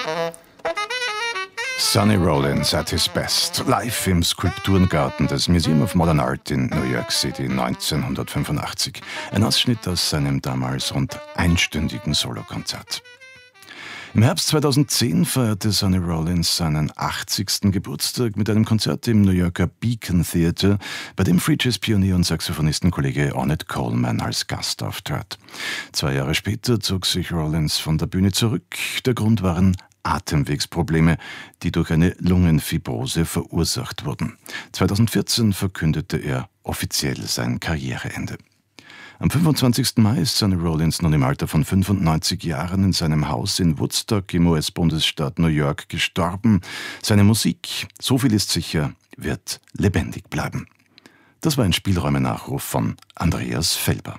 Sonny Rollins at his best, live im Skulpturengarten des Museum of Modern Art in New York City 1985. Ein Ausschnitt aus seinem damals rund einstündigen Solokonzert. Im Herbst 2010 feierte Sonny Rollins seinen 80. Geburtstag mit einem Konzert im New Yorker Beacon Theatre, bei dem Free Jazz-Pionier und Saxophonistenkollege Ornette Coleman als Gast auftrat. 2 Jahre später zog sich Rollins von der Bühne zurück. Der Grund waren Atemwegsprobleme, die durch eine Lungenfibrose verursacht wurden. 2014 verkündete er offiziell sein Karriereende. Am 25. Mai ist Sonny Rollins nun im Alter von 95 Jahren in seinem Haus in Woodstock im US-Bundesstaat New York gestorben. Seine Musik, so viel ist sicher, wird lebendig bleiben. Das war ein Spielräume-Nachruf von Andreas Felber.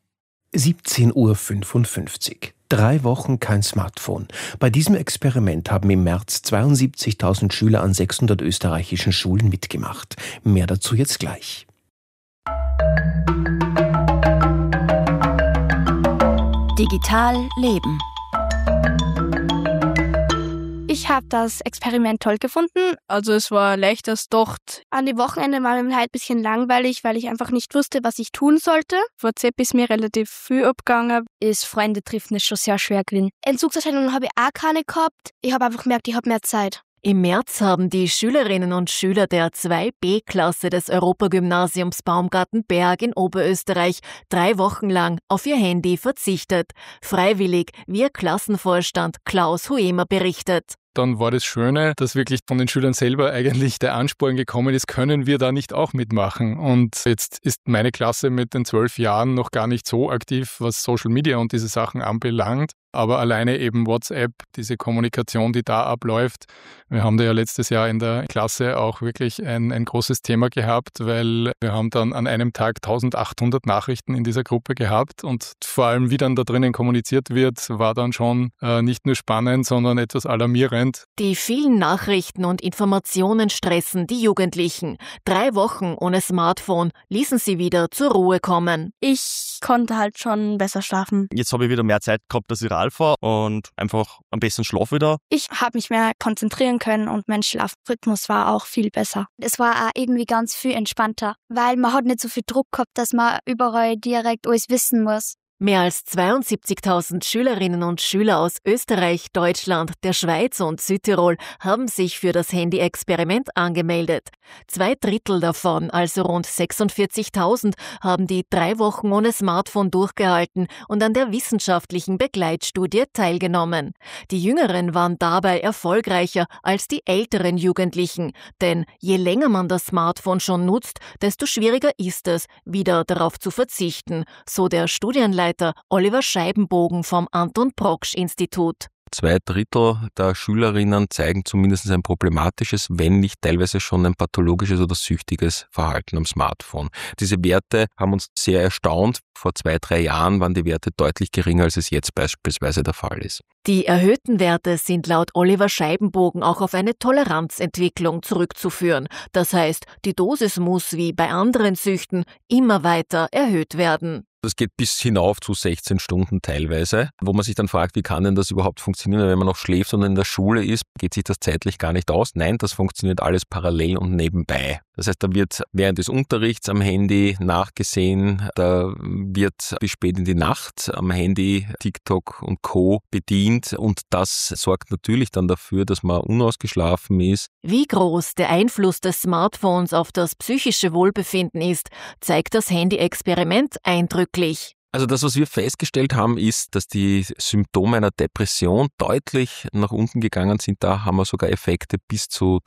17:55 Uhr. 3 Wochen kein Smartphone. Bei diesem Experiment haben im März 72.000 Schüler an 600 österreichischen Schulen mitgemacht. Mehr dazu jetzt gleich. Digital leben. Ich habe das Experiment toll gefunden. Also es war leicht als gedacht. An dem Wochenende war mir halt ein bisschen langweilig, weil ich einfach nicht wusste, was ich tun sollte. WhatsApp ist mir relativ viel abgegangen. Ist Freunde treffen ist schon sehr schwer gewesen. Entzugserscheinungen habe ich auch keine gehabt. Ich habe einfach gemerkt, ich habe mehr Zeit. Im März haben die Schülerinnen und Schüler der 2B-Klasse des Europagymnasiums Baumgartenberg in Oberösterreich 3 Wochen lang auf ihr Handy verzichtet. Freiwillig, wie ihr Klassenvorstand Klaus Huemer berichtet. Dann war das Schöne, dass wirklich von den Schülern selber eigentlich der Ansporn gekommen ist, können wir da nicht auch mitmachen? Und jetzt ist meine Klasse mit den 12 Jahren noch gar nicht so aktiv, was Social Media und diese Sachen anbelangt. Aber alleine eben WhatsApp, diese Kommunikation, die da abläuft. Wir haben da ja letztes Jahr in der Klasse auch wirklich ein großes Thema gehabt, weil wir haben dann an einem Tag 1800 Nachrichten in dieser Gruppe gehabt. Und vor allem, wie dann da drinnen kommuniziert wird, war dann schon nicht nur spannend, sondern etwas alarmierend. Die vielen Nachrichten und Informationen stressen die Jugendlichen. 3 Wochen ohne Smartphone ließen sie wieder zur Ruhe kommen. Ich konnte halt schon besser schlafen. Jetzt habe ich wieder mehr Zeit gehabt, dass ich Radl fahre und einfach am besten Schlaf wieder. Ich habe mich mehr konzentrieren können und mein Schlafrhythmus war auch viel besser. Es war auch irgendwie ganz viel entspannter, weil man hat nicht so viel Druck gehabt, dass man überall direkt alles wissen muss. Mehr als 72.000 Schülerinnen und Schüler aus Österreich, Deutschland, der Schweiz und Südtirol haben sich für das Handy-Experiment angemeldet. 2/3 davon, also rund 46.000, haben die 3 Wochen ohne Smartphone durchgehalten und an der wissenschaftlichen Begleitstudie teilgenommen. Die Jüngeren waren dabei erfolgreicher als die älteren Jugendlichen, denn je länger man das Smartphone schon nutzt, desto schwieriger ist es, wieder darauf zu verzichten, so der Studienleiter Oliver Scheibenbogen vom Anton-Proksch-Institut. 2/3 der Schülerinnen zeigen zumindest ein problematisches, wenn nicht teilweise schon ein pathologisches oder süchtiges Verhalten am Smartphone. Diese Werte haben uns sehr erstaunt. Vor 2-3 Jahren waren die Werte deutlich geringer, als es jetzt beispielsweise der Fall ist. Die erhöhten Werte sind laut Oliver Scheibenbogen auch auf eine Toleranzentwicklung zurückzuführen. Das heißt, die Dosis muss wie bei anderen Süchten immer weiter erhöht werden. Das geht bis hinauf zu 16 Stunden teilweise, wo man sich dann fragt, wie kann denn das überhaupt funktionieren? Wenn man noch schläft und in der Schule ist, geht sich das zeitlich gar nicht aus. Nein, das funktioniert alles parallel und nebenbei. Das heißt, da wird während des Unterrichts am Handy nachgesehen, da wird bis spät in die Nacht am Handy TikTok und Co. bedient und das sorgt natürlich dann dafür, dass man unausgeschlafen ist. Wie groß der Einfluss des Smartphones auf das psychische Wohlbefinden ist, zeigt das Handy-Experiment eindrücklich. Also das, was wir festgestellt haben, ist, dass die Symptome einer Depression deutlich nach unten gegangen sind. Da haben wir sogar Effekte bis zu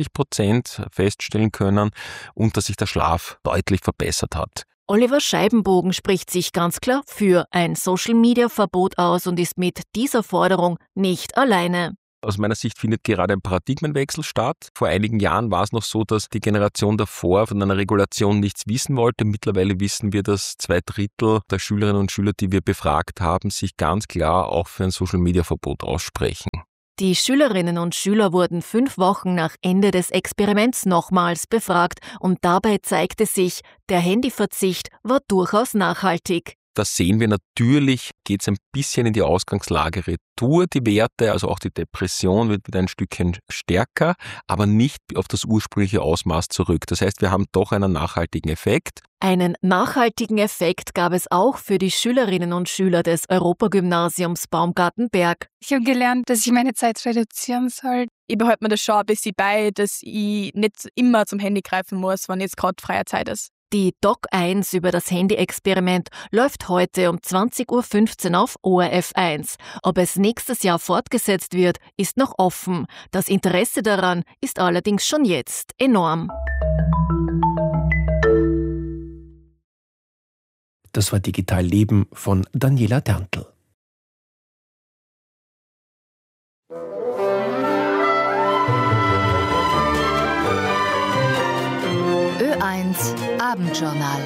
30% feststellen können und dass sich der Schlaf deutlich verbessert hat. Oliver Scheibenbogen spricht sich ganz klar für ein Social-Media-Verbot aus und ist mit dieser Forderung nicht alleine. Aus meiner Sicht findet gerade ein Paradigmenwechsel statt. Vor einigen Jahren war es noch so, dass die Generation davor von einer Regulation nichts wissen wollte. Mittlerweile wissen wir, dass 2/3 der Schülerinnen und Schüler, die wir befragt haben, sich ganz klar auch für ein Social-Media-Verbot aussprechen. Die Schülerinnen und Schüler wurden 5 Wochen nach Ende des Experiments nochmals befragt und dabei zeigte sich, der Handyverzicht war durchaus nachhaltig. da sehen wir natürlich, geht es ein bisschen in die Ausgangslage retour, die Werte, also auch die Depression wird wieder ein Stückchen stärker, aber nicht auf das ursprüngliche Ausmaß zurück. Das heißt, wir haben doch einen nachhaltigen Effekt. Einen nachhaltigen Effekt gab es auch für die Schülerinnen und Schüler des Europagymnasiums Baumgartenberg. Ich habe gelernt, dass ich meine Zeit reduzieren soll. Ich behalte mir das schon ein bisschen bei, dass ich nicht immer zum Handy greifen muss, wenn jetzt gerade freie Zeit ist. Die Doc 1 über das Handy-Experiment läuft heute um 20.15 Uhr auf ORF 1. Ob es nächstes Jahr fortgesetzt wird, ist noch offen. Das Interesse daran ist allerdings schon jetzt enorm. Das war Digital Leben von Daniela Derntl. Ö1 Abendjournal.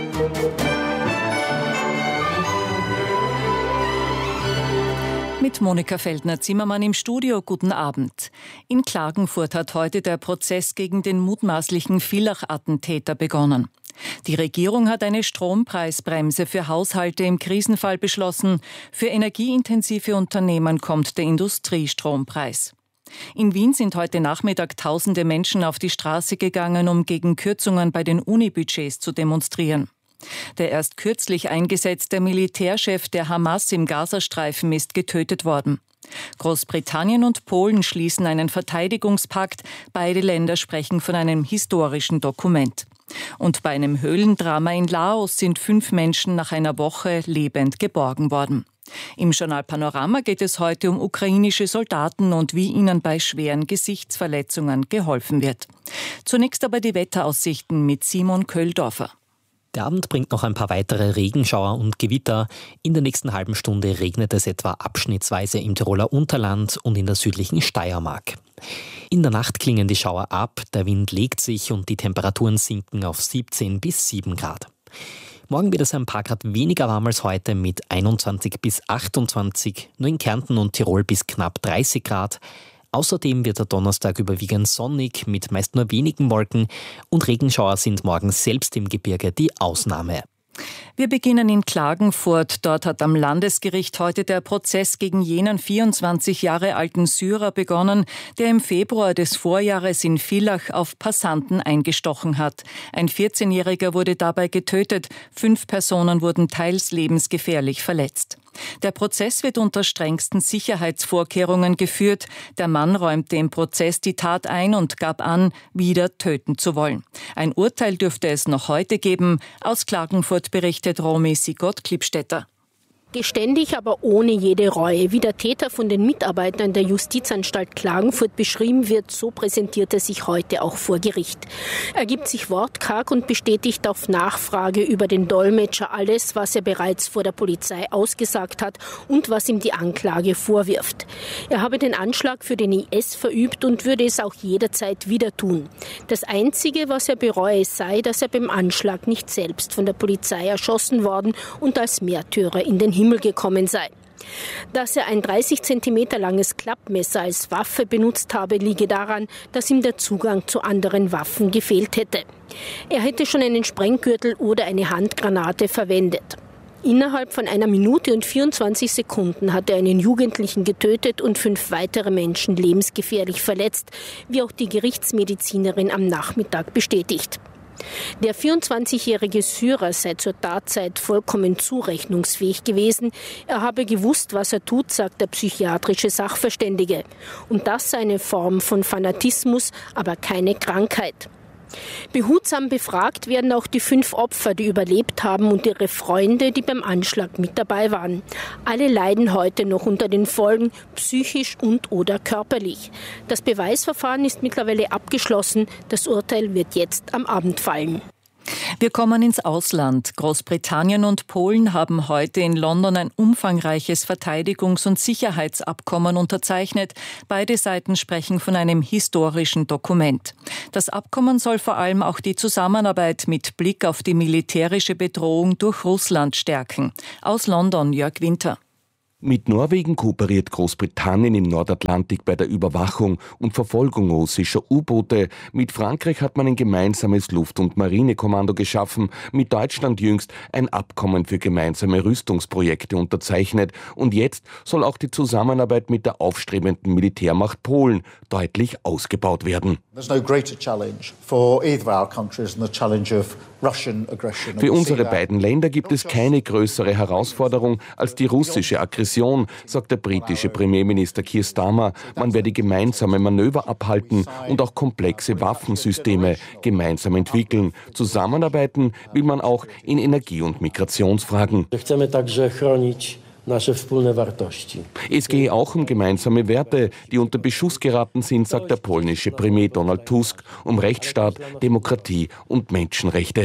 Mit Monika Feldner-Zimmermann im Studio. Guten Abend. In Klagenfurt hat heute der Prozess gegen den mutmaßlichen Villach-Attentäter begonnen. Die Regierung hat eine Strompreisbremse für Haushalte im Krisenfall beschlossen. Für energieintensive Unternehmen kommt der Industriestrompreis. In Wien sind heute Nachmittag tausende Menschen auf die Straße gegangen, um gegen Kürzungen bei den Unibudgets zu demonstrieren. Der erst kürzlich eingesetzte Militärchef der Hamas im Gazastreifen ist getötet worden. Großbritannien und Polen schließen einen Verteidigungspakt. Beide Länder sprechen von einem historischen Dokument. Und bei einem Höhlendrama in Laos sind 5 Menschen nach einer Woche lebend geborgen worden. Im Journal Panorama geht es heute um ukrainische Soldaten und wie ihnen bei schweren Gesichtsverletzungen geholfen wird. Zunächst aber die Wetteraussichten mit Simon Köhldorfer. Der Abend bringt noch ein paar weitere Regenschauer und Gewitter. In der nächsten halben Stunde regnet es etwa abschnittsweise im Tiroler Unterland und in der südlichen Steiermark. In der Nacht klingen die Schauer ab, der Wind legt sich und die Temperaturen sinken auf 17 bis 7 Grad. Morgen wird es ein paar Grad weniger warm als heute mit 21 bis 28, nur in Kärnten und Tirol bis knapp 30 Grad. Außerdem wird der Donnerstag überwiegend sonnig mit meist nur wenigen Wolken und Regenschauer sind morgen selbst im Gebirge die Ausnahme. Wir beginnen in Klagenfurt. Dort hat am Landesgericht heute der Prozess gegen jenen 24 Jahre alten Syrer begonnen, der im Februar des Vorjahres in Villach auf Passanten eingestochen hat. Ein 14-Jähriger wurde dabei getötet, 5 Personen wurden teils lebensgefährlich verletzt. Der Prozess wird unter strengsten Sicherheitsvorkehrungen geführt. Der Mann räumte im Prozess die Tat ein und gab an, wieder töten zu wollen. Ein Urteil dürfte es noch heute geben. Aus Klagenfurt berichtet Romy Sigott-Klippstätter. Geständig, aber ohne jede Reue. Wie der Täter von den Mitarbeitern der Justizanstalt Klagenfurt beschrieben wird, so präsentiert er sich heute auch vor Gericht. Er gibt sich wortkarg und bestätigt auf Nachfrage über den Dolmetscher alles, was er bereits vor der Polizei ausgesagt hat und was ihm die Anklage vorwirft. Er habe den Anschlag für den IS verübt und würde es auch jederzeit wieder tun. Das Einzige, was er bereue, sei, dass er beim Anschlag nicht selbst von der Polizei erschossen worden und als Märtyrer in den Himmel gekommen sei. Dass er ein 30 cm langes Klappmesser als Waffe benutzt habe, liege daran, dass ihm der Zugang zu anderen Waffen gefehlt hätte. Er hätte schon einen Sprenggürtel oder eine Handgranate verwendet. Innerhalb von 1 Minute und 24 Sekunden hat er einen Jugendlichen getötet und 5 weitere Menschen lebensgefährlich verletzt, wie auch die Gerichtsmedizinerin am Nachmittag bestätigt. Der 24-jährige Syrer sei zur Tatzeit vollkommen zurechnungsfähig gewesen. Er habe gewusst, was er tut, sagt der psychiatrische Sachverständige. Und das sei eine Form von Fanatismus, aber keine Krankheit. Behutsam befragt werden auch die 5 Opfer, die überlebt haben und ihre Freunde, die beim Anschlag mit dabei waren. Alle leiden heute noch unter den Folgen, psychisch und/oder körperlich. Das Beweisverfahren ist mittlerweile abgeschlossen. Das Urteil wird jetzt am Abend fallen. Wir kommen ins Ausland. Großbritannien und Polen haben heute in London ein umfangreiches Verteidigungs- und Sicherheitsabkommen unterzeichnet. Beide Seiten sprechen von einem historischen Dokument. Das Abkommen soll vor allem auch die Zusammenarbeit mit Blick auf die militärische Bedrohung durch Russland stärken. Aus London Jörg Winter. Mit Norwegen kooperiert Großbritannien im Nordatlantik bei der Überwachung und Verfolgung russischer U-Boote. Mit Frankreich hat man ein gemeinsames Luft- und Marinekommando geschaffen. Mit Deutschland jüngst ein Abkommen für gemeinsame Rüstungsprojekte unterzeichnet. Und jetzt soll auch die Zusammenarbeit mit der aufstrebenden Militärmacht Polen deutlich ausgebaut werden. Für unsere beiden Länder gibt es keine größere Herausforderung als die russische Aggression, sagt der britische Premierminister Keir Starmer. Man werde gemeinsame Manöver abhalten und auch komplexe Waffensysteme gemeinsam entwickeln. Zusammenarbeiten will man auch in Energie- und Migrationsfragen. Es gehe auch um gemeinsame Werte, die unter Beschuss geraten sind, sagt der polnische Premier Donald Tusk, um Rechtsstaat, Demokratie und Menschenrechte.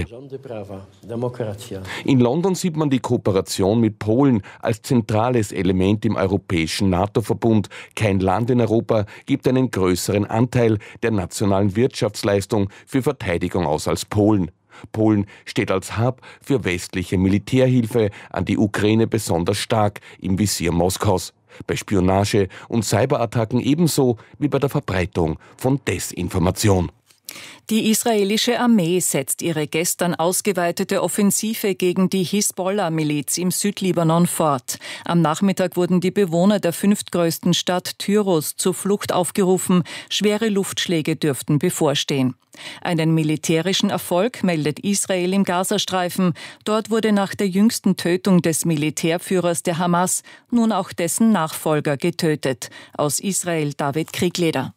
In London sieht man die Kooperation mit Polen als zentrales Element im europäischen NATO-Verbund. Kein Land in Europa gibt einen größeren Anteil der nationalen Wirtschaftsleistung für Verteidigung aus als Polen. Polen steht als Hub für westliche Militärhilfe an die Ukraine besonders stark im Visier Moskaus. Bei Spionage und Cyberattacken ebenso wie bei der Verbreitung von Desinformation. Die israelische Armee setzt ihre gestern ausgeweitete Offensive gegen die Hisbollah-Miliz im Südlibanon fort. Am Nachmittag wurden die Bewohner der 5. größten Stadt Tyros zur Flucht aufgerufen. Schwere Luftschläge dürften bevorstehen. Einen militärischen Erfolg meldet Israel im Gazastreifen. Dort wurde nach der jüngsten Tötung des Militärführers der Hamas nun auch dessen Nachfolger getötet. Aus Israel David Kriegleder.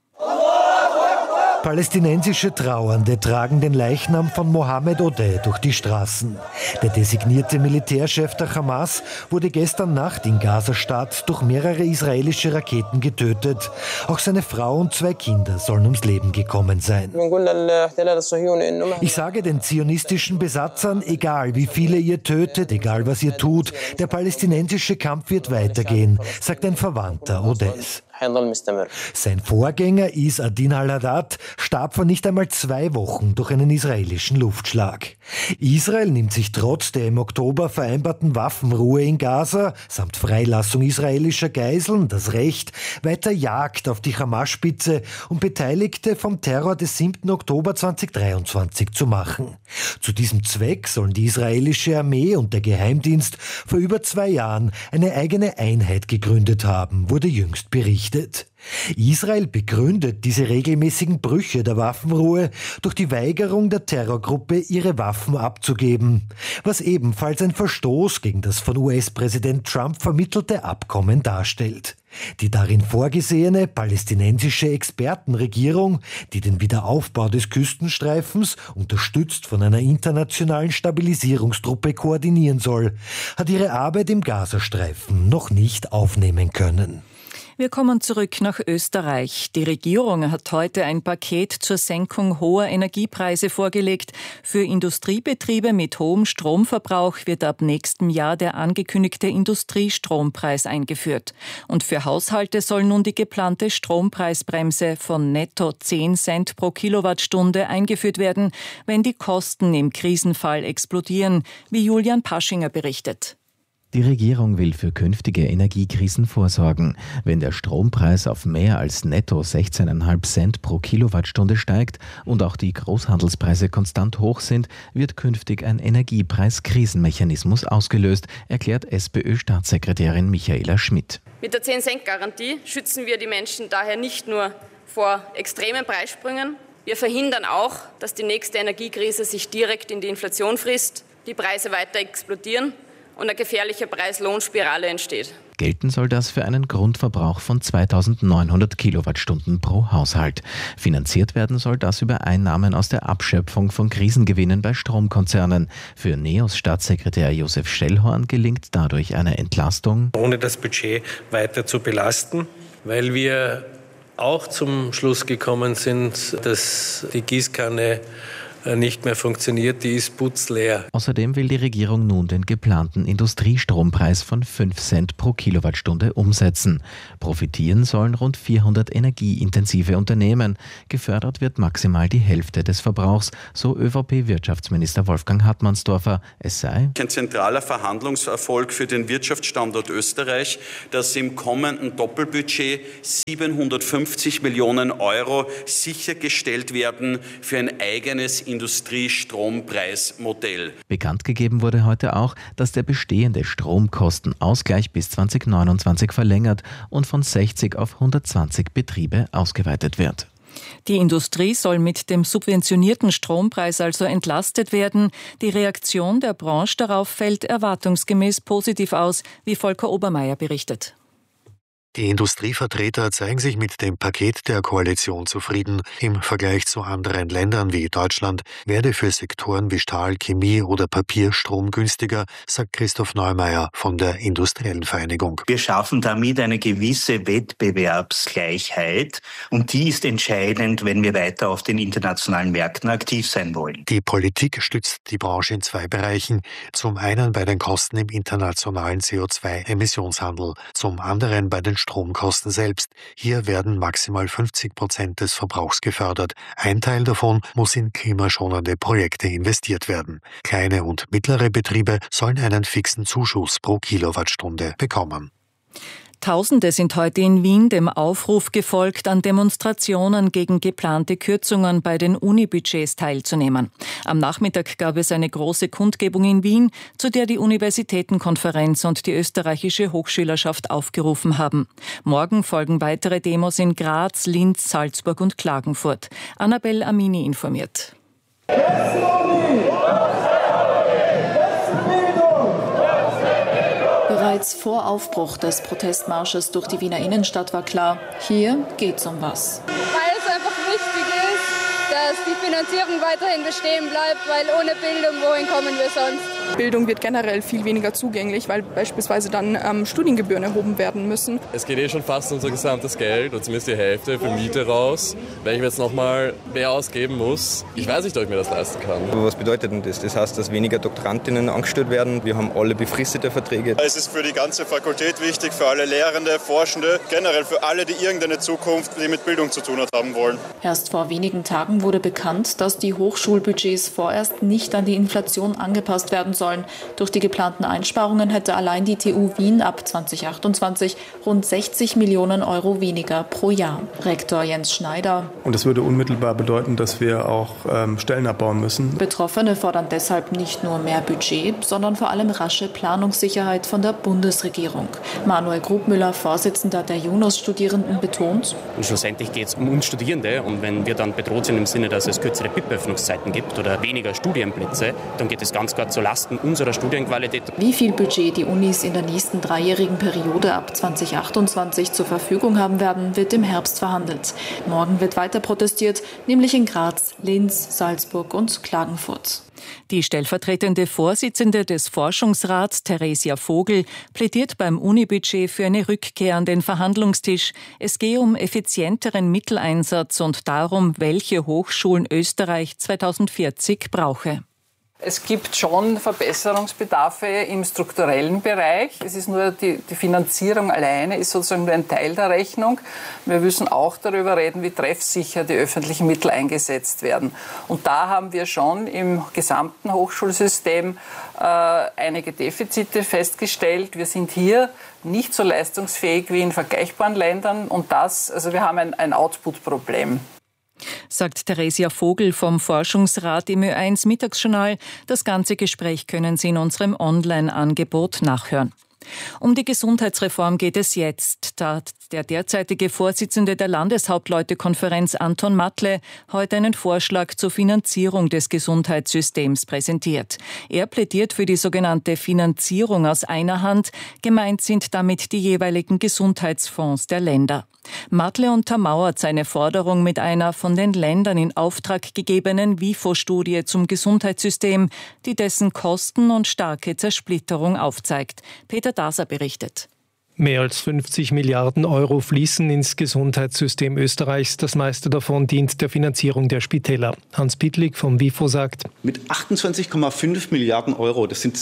Palästinensische Trauernde tragen den Leichnam von Mohammed Odeh durch die Straßen. Der designierte Militärchef der Hamas wurde gestern Nacht in Gazastadt durch mehrere israelische Raketen getötet. Auch seine Frau und 2 Kinder sollen ums Leben gekommen sein. Ich sage den zionistischen Besatzern, egal wie viele ihr tötet, egal was ihr tut, der palästinensische Kampf wird weitergehen, sagt ein Verwandter Odehs. Sein Vorgänger Is Adin al-Haddad starb vor nicht einmal 2 Wochen durch einen israelischen Luftschlag. Israel nimmt sich trotz der im Oktober vereinbarten Waffenruhe in Gaza samt Freilassung israelischer Geiseln das Recht, weiter Jagd auf die Hamas-Spitze und Beteiligte vom Terror des 7. Oktober 2023 zu machen. Zu diesem Zweck sollen die israelische Armee und der Geheimdienst vor über 2 Jahren eine eigene Einheit gegründet haben, wurde jüngst berichtet. Israel begründet diese regelmäßigen Brüche der Waffenruhe durch die Weigerung der Terrorgruppe, ihre Waffen abzugeben, was ebenfalls ein Verstoß gegen das von US-Präsident Trump vermittelte Abkommen darstellt. Die darin vorgesehene palästinensische Expertenregierung, die den Wiederaufbau des Küstenstreifens, unterstützt von einer internationalen Stabilisierungstruppe, koordinieren soll, hat ihre Arbeit im Gazastreifen noch nicht aufnehmen können. Wir kommen zurück nach Österreich. Die Regierung hat heute ein Paket zur Senkung hoher Energiepreise vorgelegt. Für Industriebetriebe mit hohem Stromverbrauch wird ab nächstem Jahr der angekündigte Industriestrompreis eingeführt. Und für Haushalte soll nun die geplante Strompreisbremse von netto 10 Cent pro Kilowattstunde eingeführt werden, wenn die Kosten im Krisenfall explodieren, wie Julian Paschinger berichtet. Die Regierung will für künftige Energiekrisen vorsorgen. Wenn der Strompreis auf mehr als netto 16,5 Cent pro Kilowattstunde steigt und auch die Großhandelspreise konstant hoch sind, wird künftig ein Energiepreiskrisenmechanismus ausgelöst, erklärt SPÖ-Staatssekretärin Michaela Schmidt. Mit der 10-Cent-Garantie schützen wir die Menschen daher nicht nur vor extremen Preissprüngen, wir verhindern auch, dass die nächste Energiekrise sich direkt in die Inflation frisst, die Preise weiter explodieren und eine gefährliche Preis-Lohn-Spirale entsteht. Gelten soll das für einen Grundverbrauch von 2.900 Kilowattstunden pro Haushalt. Finanziert werden soll das über Einnahmen aus der Abschöpfung von Krisengewinnen bei Stromkonzernen. Für NEOS Staatssekretär Josef Schellhorn gelingt dadurch eine Entlastung. Ohne das Budget weiter zu belasten, weil wir auch zum Schluss gekommen sind, dass die Gießkanne nicht mehr funktioniert, die ist putzleer. Außerdem will die Regierung nun den geplanten Industriestrompreis von 5 Cent pro Kilowattstunde umsetzen. Profitieren sollen rund 400 energieintensive Unternehmen. Gefördert wird maximal die Hälfte des Verbrauchs, so ÖVP-Wirtschaftsminister Wolfgang Hartmannsdorfer. Es sei ein zentraler Verhandlungserfolg für den Wirtschaftsstandort Österreich, dass im kommenden Doppelbudget 750 Millionen Euro sichergestellt werden für ein eigenes Industriestrompreismodell. Bekannt gegeben wurde heute auch, dass der bestehende Stromkostenausgleich bis 2029 verlängert und von 60 auf 120 Betriebe ausgeweitet wird. Die Industrie soll mit dem subventionierten Strompreis also entlastet werden. Die Reaktion der Branche darauf fällt erwartungsgemäß positiv aus, wie Volker Obermeier berichtet. Die Industrievertreter zeigen sich mit dem Paket der Koalition zufrieden. Im Vergleich zu anderen Ländern wie Deutschland werde für Sektoren wie Stahl, Chemie oder Papier Strom günstiger, sagt Christoph Neumeier von der Industriellen Vereinigung. Wir schaffen damit eine gewisse Wettbewerbsgleichheit und die ist entscheidend, wenn wir weiter auf den internationalen Märkten aktiv sein wollen. Die Politik stützt die Branche in 2 Bereichen. Zum einen bei den Kosten im internationalen CO2-Emissionshandel, zum anderen bei den Stromkosten selbst. Hier werden maximal 50% des Verbrauchs gefördert. Ein Teil davon muss in klimaschonende Projekte investiert werden. Kleine und mittlere Betriebe sollen einen fixen Zuschuss pro Kilowattstunde bekommen. Tausende sind heute in Wien dem Aufruf gefolgt, an Demonstrationen gegen geplante Kürzungen bei den Unibudgets teilzunehmen. Am Nachmittag gab es eine große Kundgebung in Wien, zu der die Universitätenkonferenz und die österreichische Hochschülerschaft aufgerufen haben. Morgen folgen weitere Demos in Graz, Linz, Salzburg und Klagenfurt. Annabel Amini informiert. Bereits vor Aufbruch des Protestmarsches durch die Wiener Innenstadt war klar, hier geht's um was. Weil es einfach wichtig ist, dass die Finanzierung weiterhin bestehen bleibt, weil ohne Bildung, wohin kommen wir sonst? Bildung wird generell viel weniger zugänglich, weil beispielsweise dann Studiengebühren erhoben werden müssen. Es geht schon fast unser gesamtes Geld, oder zumindest die Hälfte, für Miete raus. Wenn ich mir jetzt nochmal mehr ausgeben muss, ich weiß nicht, ob ich mir das leisten kann. Was bedeutet denn das? Das heißt, dass weniger Doktorandinnen angestellt werden. Wir haben alle befristete Verträge. Es ist für die ganze Fakultät wichtig, für alle Lehrende, Forschende, generell für alle, die irgendeine Zukunft, die mit Bildung zu tun haben wollen. Erst vor wenigen Tagen wurde bekannt, dass die Hochschulbudgets vorerst nicht an die Inflation angepasst werden sollen. Durch die geplanten Einsparungen hätte allein die TU Wien ab 2028 rund 60 Millionen Euro weniger pro Jahr. Rektor Jens Schneider. Und das würde unmittelbar bedeuten, dass wir auch Stellen abbauen müssen. Betroffene fordern deshalb nicht nur mehr Budget, sondern vor allem rasche Planungssicherheit von der Bundesregierung. Manuel Grubmüller, Vorsitzender der Junus-Studierenden, betont: Und schlussendlich geht es um uns Studierende. Und wenn wir dann bedroht sind im Sinne, dass es kürzere BIP-Öffnungszeiten gibt oder weniger Studienplätze, dann geht es ganz klar zu Lasten unserer Studienqualität. Wie viel Budget die Unis in der nächsten 3-jährigen Periode ab 2028 zur Verfügung haben werden, wird im Herbst verhandelt. Morgen wird weiter protestiert, nämlich in Graz, Linz, Salzburg und Klagenfurt. Die stellvertretende Vorsitzende des Forschungsrats, Theresia Vogel, plädiert beim Unibudget für eine Rückkehr an den Verhandlungstisch. Es gehe um effizienteren Mitteleinsatz und darum, welche Hochschulen Österreich 2040 brauche. Es gibt schon Verbesserungsbedarfe im strukturellen Bereich. Es ist nur die Finanzierung alleine ist sozusagen nur ein Teil der Rechnung. Wir müssen auch darüber reden, wie treffsicher die öffentlichen Mittel eingesetzt werden. Und da haben wir schon im gesamten Hochschulsystem einige Defizite festgestellt. Wir sind hier nicht so leistungsfähig wie in vergleichbaren Ländern. Und wir haben ein Output-Problem. Sagt Theresia Vogel vom Forschungsrat im Ö1 Mittagsjournal. Das ganze Gespräch können Sie in unserem Online-Angebot nachhören. Um die Gesundheitsreform geht es jetzt. Da hat der derzeitige Vorsitzende der Landeshauptleutekonferenz Anton Matle heute einen Vorschlag zur Finanzierung des Gesundheitssystems präsentiert. Er plädiert für die sogenannte Finanzierung aus einer Hand. Gemeint sind damit die jeweiligen Gesundheitsfonds der Länder. Matle untermauert seine Forderung mit einer von den Ländern in Auftrag gegebenen WIFO-Studie zum Gesundheitssystem, die dessen Kosten und starke Zersplitterung aufzeigt. Peter Daser berichtet. Mehr als 50 Milliarden Euro fließen ins Gesundheitssystem Österreichs. Das meiste davon dient der Finanzierung der Spitäler. Hans Pittlik vom WIFO sagt: Mit 28,5 Milliarden Euro, das sind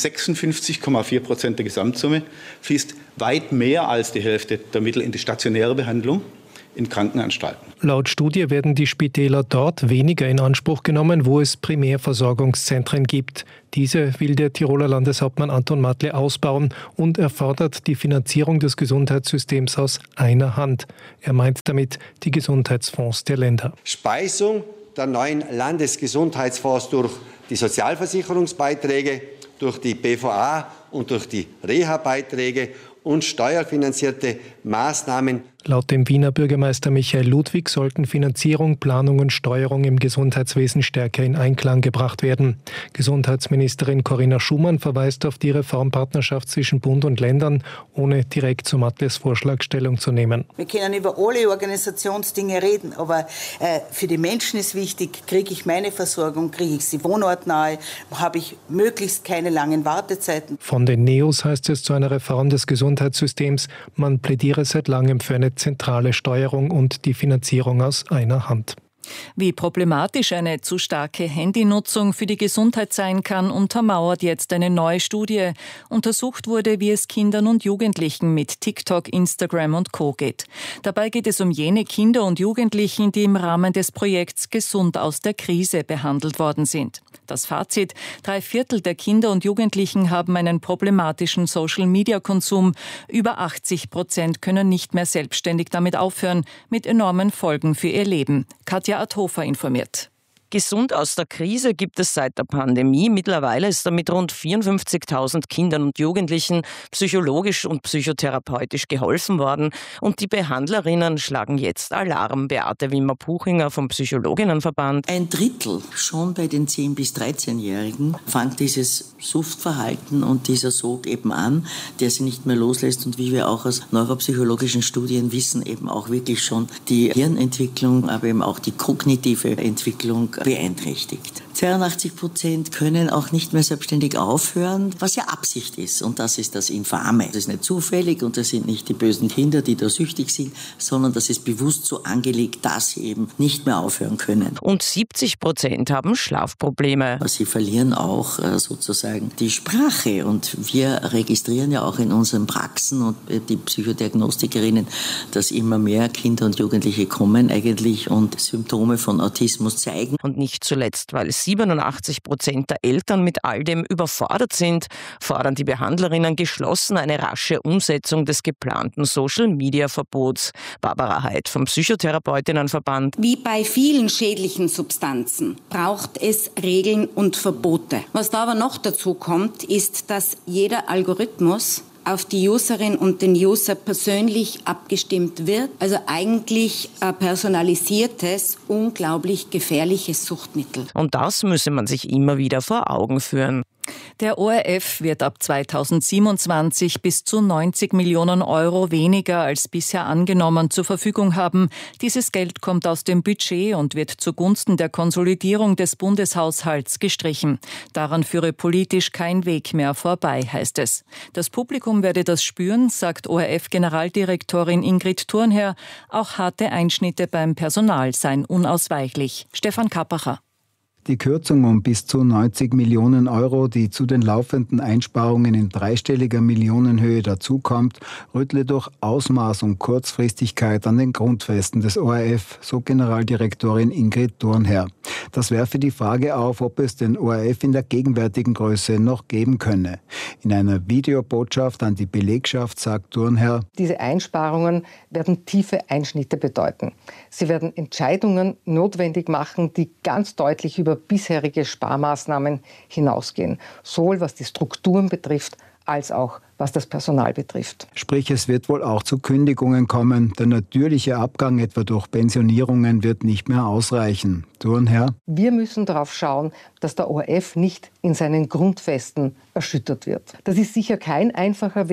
56,4% der Gesamtsumme, fließt weit mehr als die Hälfte der Mittel in die stationäre Behandlung in Krankenanstalten. Laut Studie werden die Spitäler dort weniger in Anspruch genommen, wo es Primärversorgungszentren gibt. Diese will der Tiroler Landeshauptmann Anton Matle ausbauen und er fordert die Finanzierung des Gesundheitssystems aus einer Hand. Er meint damit die Gesundheitsfonds der Länder. Speisung der neuen Landesgesundheitsfonds durch die Sozialversicherungsbeiträge, durch die BVA und durch die Reha-Beiträge und steuerfinanzierte Maßnahmen. Laut dem Wiener Bürgermeister Michael Ludwig sollten Finanzierung, Planung und Steuerung im Gesundheitswesen stärker in Einklang gebracht werden. Gesundheitsministerin Corinna Schumann verweist auf die Reformpartnerschaft zwischen Bund und Ländern, ohne direkt zu Mattles Vorschlag Stellung zu nehmen. Wir können über alle Organisationsdinge reden, aber für die Menschen ist wichtig, kriege ich meine Versorgung, kriege ich sie wohnortnahe, habe ich möglichst keine langen Wartezeiten. Von den NEOS heißt es zu einer Reform des Gesundheitssystems, man plädiere seit langem für eine zentrale Steuerung und die Finanzierung aus einer Hand. Wie problematisch eine zu starke Handynutzung für die Gesundheit sein kann, untermauert jetzt eine neue Studie. Untersucht wurde, wie es Kindern und Jugendlichen mit TikTok, Instagram und Co. geht. Dabei geht es um jene Kinder und Jugendlichen, die im Rahmen des Projekts Gesund aus der Krise behandelt worden sind. Das Fazit: 3/4 der Kinder und Jugendlichen haben einen problematischen Social-Media-Konsum. Über 80% können nicht mehr selbstständig damit aufhören, mit enormen Folgen für ihr Leben. Katja Adhofer informiert. Gesund aus der Krise gibt es seit der Pandemie. Mittlerweile ist damit rund 54.000 Kindern und Jugendlichen psychologisch und psychotherapeutisch geholfen worden. Und die Behandlerinnen schlagen jetzt Alarm. Beate Wimmer-Puchinger vom Psychologinnenverband. 1/3 schon bei den 10- bis 13-Jährigen fängt dieses Suchtverhalten und dieser Sog eben an, der sie nicht mehr loslässt und wie wir auch aus neuropsychologischen Studien wissen, eben auch wirklich schon die Hirnentwicklung, aber eben auch die kognitive Entwicklung beeinträchtigt. 82% können auch nicht mehr selbstständig aufhören, was ja Absicht ist. Und das ist das Infame. Das ist nicht zufällig und das sind nicht die bösen Kinder, die da süchtig sind, sondern das ist bewusst so angelegt, dass sie eben nicht mehr aufhören können. Und 70% haben Schlafprobleme. Sie verlieren auch sozusagen die Sprache. Und wir registrieren ja auch in unseren Praxen und die Psychodiagnostikerinnen, dass immer mehr Kinder und Jugendliche kommen eigentlich und Symptome von Autismus zeigen. Und nicht zuletzt, weil 87% der Eltern mit all dem überfordert sind, fordern die Behandlerinnen geschlossen eine rasche Umsetzung des geplanten Social-Media-Verbots. Barbara Heid vom Psychotherapeutinnenverband. Wie bei vielen schädlichen Substanzen braucht es Regeln und Verbote. Was da aber noch dazu kommt, ist, dass jeder Algorithmus auf die Userin und den User persönlich abgestimmt wird. Also eigentlich personalisiertes, unglaublich gefährliches Suchtmittel. Und das müsse man sich immer wieder vor Augen führen. Der ORF wird ab 2027 bis zu 90 Millionen Euro weniger als bisher angenommen zur Verfügung haben. Dieses Geld kommt aus dem Budget und wird zugunsten der Konsolidierung des Bundeshaushalts gestrichen. Daran führe politisch kein Weg mehr vorbei, heißt es. Das Publikum werde das spüren, sagt ORF-Generaldirektorin Ingrid Thurnherr. Auch harte Einschnitte beim Personal seien unausweichlich. Stefan Kappacher. Die Kürzung um bis zu 90 Millionen Euro, die zu den laufenden Einsparungen in dreistelliger Millionenhöhe dazukommt, rüttle durch Ausmaß und Kurzfristigkeit an den Grundfesten des ORF, so Generaldirektorin Ingrid Thurnherr. Das werfe die Frage auf, ob es den ORF in der gegenwärtigen Größe noch geben könne. In einer Videobotschaft an die Belegschaft sagt Thurnherr: Diese Einsparungen werden tiefe Einschnitte bedeuten. Sie werden Entscheidungen notwendig machen, die ganz deutlich über bisherige Sparmaßnahmen hinausgehen, sowohl was die Strukturen betrifft, als auch was das Personal betrifft. Sprich, es wird wohl auch zu Kündigungen kommen. Der natürliche Abgang etwa durch Pensionierungen wird nicht mehr ausreichen. Thurnherr: Wir müssen darauf schauen, dass der ORF nicht in seinen Grundfesten erschüttert wird. Das ist sicher kein einfacher Weg,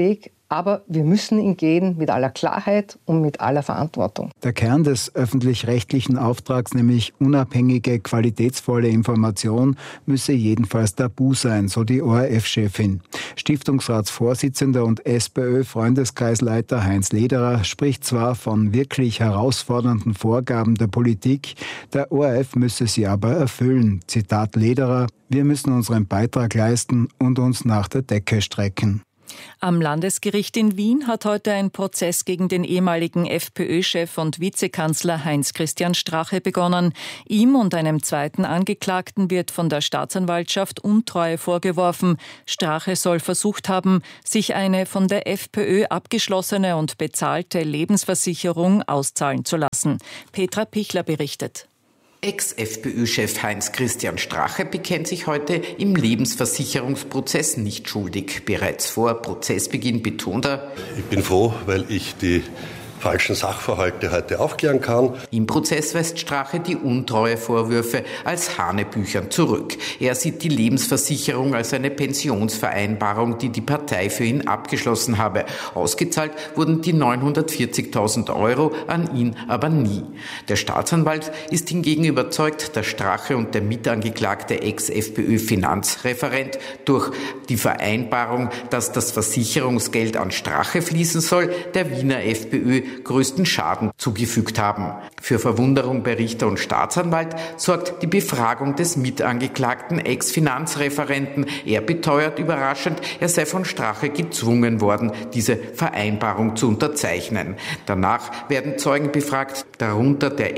Aber wir müssen ihn gehen mit aller Klarheit und mit aller Verantwortung. Der Kern des öffentlich-rechtlichen Auftrags, nämlich unabhängige, qualitätsvolle Information, müsse jedenfalls tabu sein, so die ORF-Chefin. Stiftungsratsvorsitzender und SPÖ-Freundeskreisleiter Heinz Lederer spricht zwar von wirklich herausfordernden Vorgaben der Politik, der ORF müsse sie aber erfüllen. Zitat Lederer: Wir müssen unseren Beitrag leisten und uns nach der Decke strecken. Am Landesgericht in Wien hat heute ein Prozess gegen den ehemaligen FPÖ-Chef und Vizekanzler Heinz-Christian Strache begonnen. Ihm und einem zweiten Angeklagten wird von der Staatsanwaltschaft Untreue vorgeworfen. Strache soll versucht haben, sich eine von der FPÖ abgeschlossene und bezahlte Lebensversicherung auszahlen zu lassen. Petra Pichler berichtet. Ex-FPÖ-Chef Heinz-Christian Strache bekennt sich heute im Lebensversicherungsprozess nicht schuldig. Bereits vor Prozessbeginn betont er: Ich bin froh, weil ich die falschen Sachverhalte heute aufklären kann. Im Prozess weist Strache die Untreuevorwürfe als Hanebüchern zurück. Er sieht die Lebensversicherung als eine Pensionsvereinbarung, die die Partei für ihn abgeschlossen habe. Ausgezahlt wurden die 940.000 € an ihn aber nie. Der Staatsanwalt ist hingegen überzeugt, dass Strache und der mitangeklagte Ex-FPÖ-Finanzreferent durch die Vereinbarung, dass das Versicherungsgeld an Strache fließen soll, der Wiener FPÖ größten Schaden zugefügt haben. Für Verwunderung bei Richter und Staatsanwalt sorgt die Befragung des mitangeklagten Ex-Finanzreferenten. Er beteuert überraschend, er sei von Strache gezwungen worden, diese Vereinbarung zu unterzeichnen. Danach werden Zeugen befragt, darunter der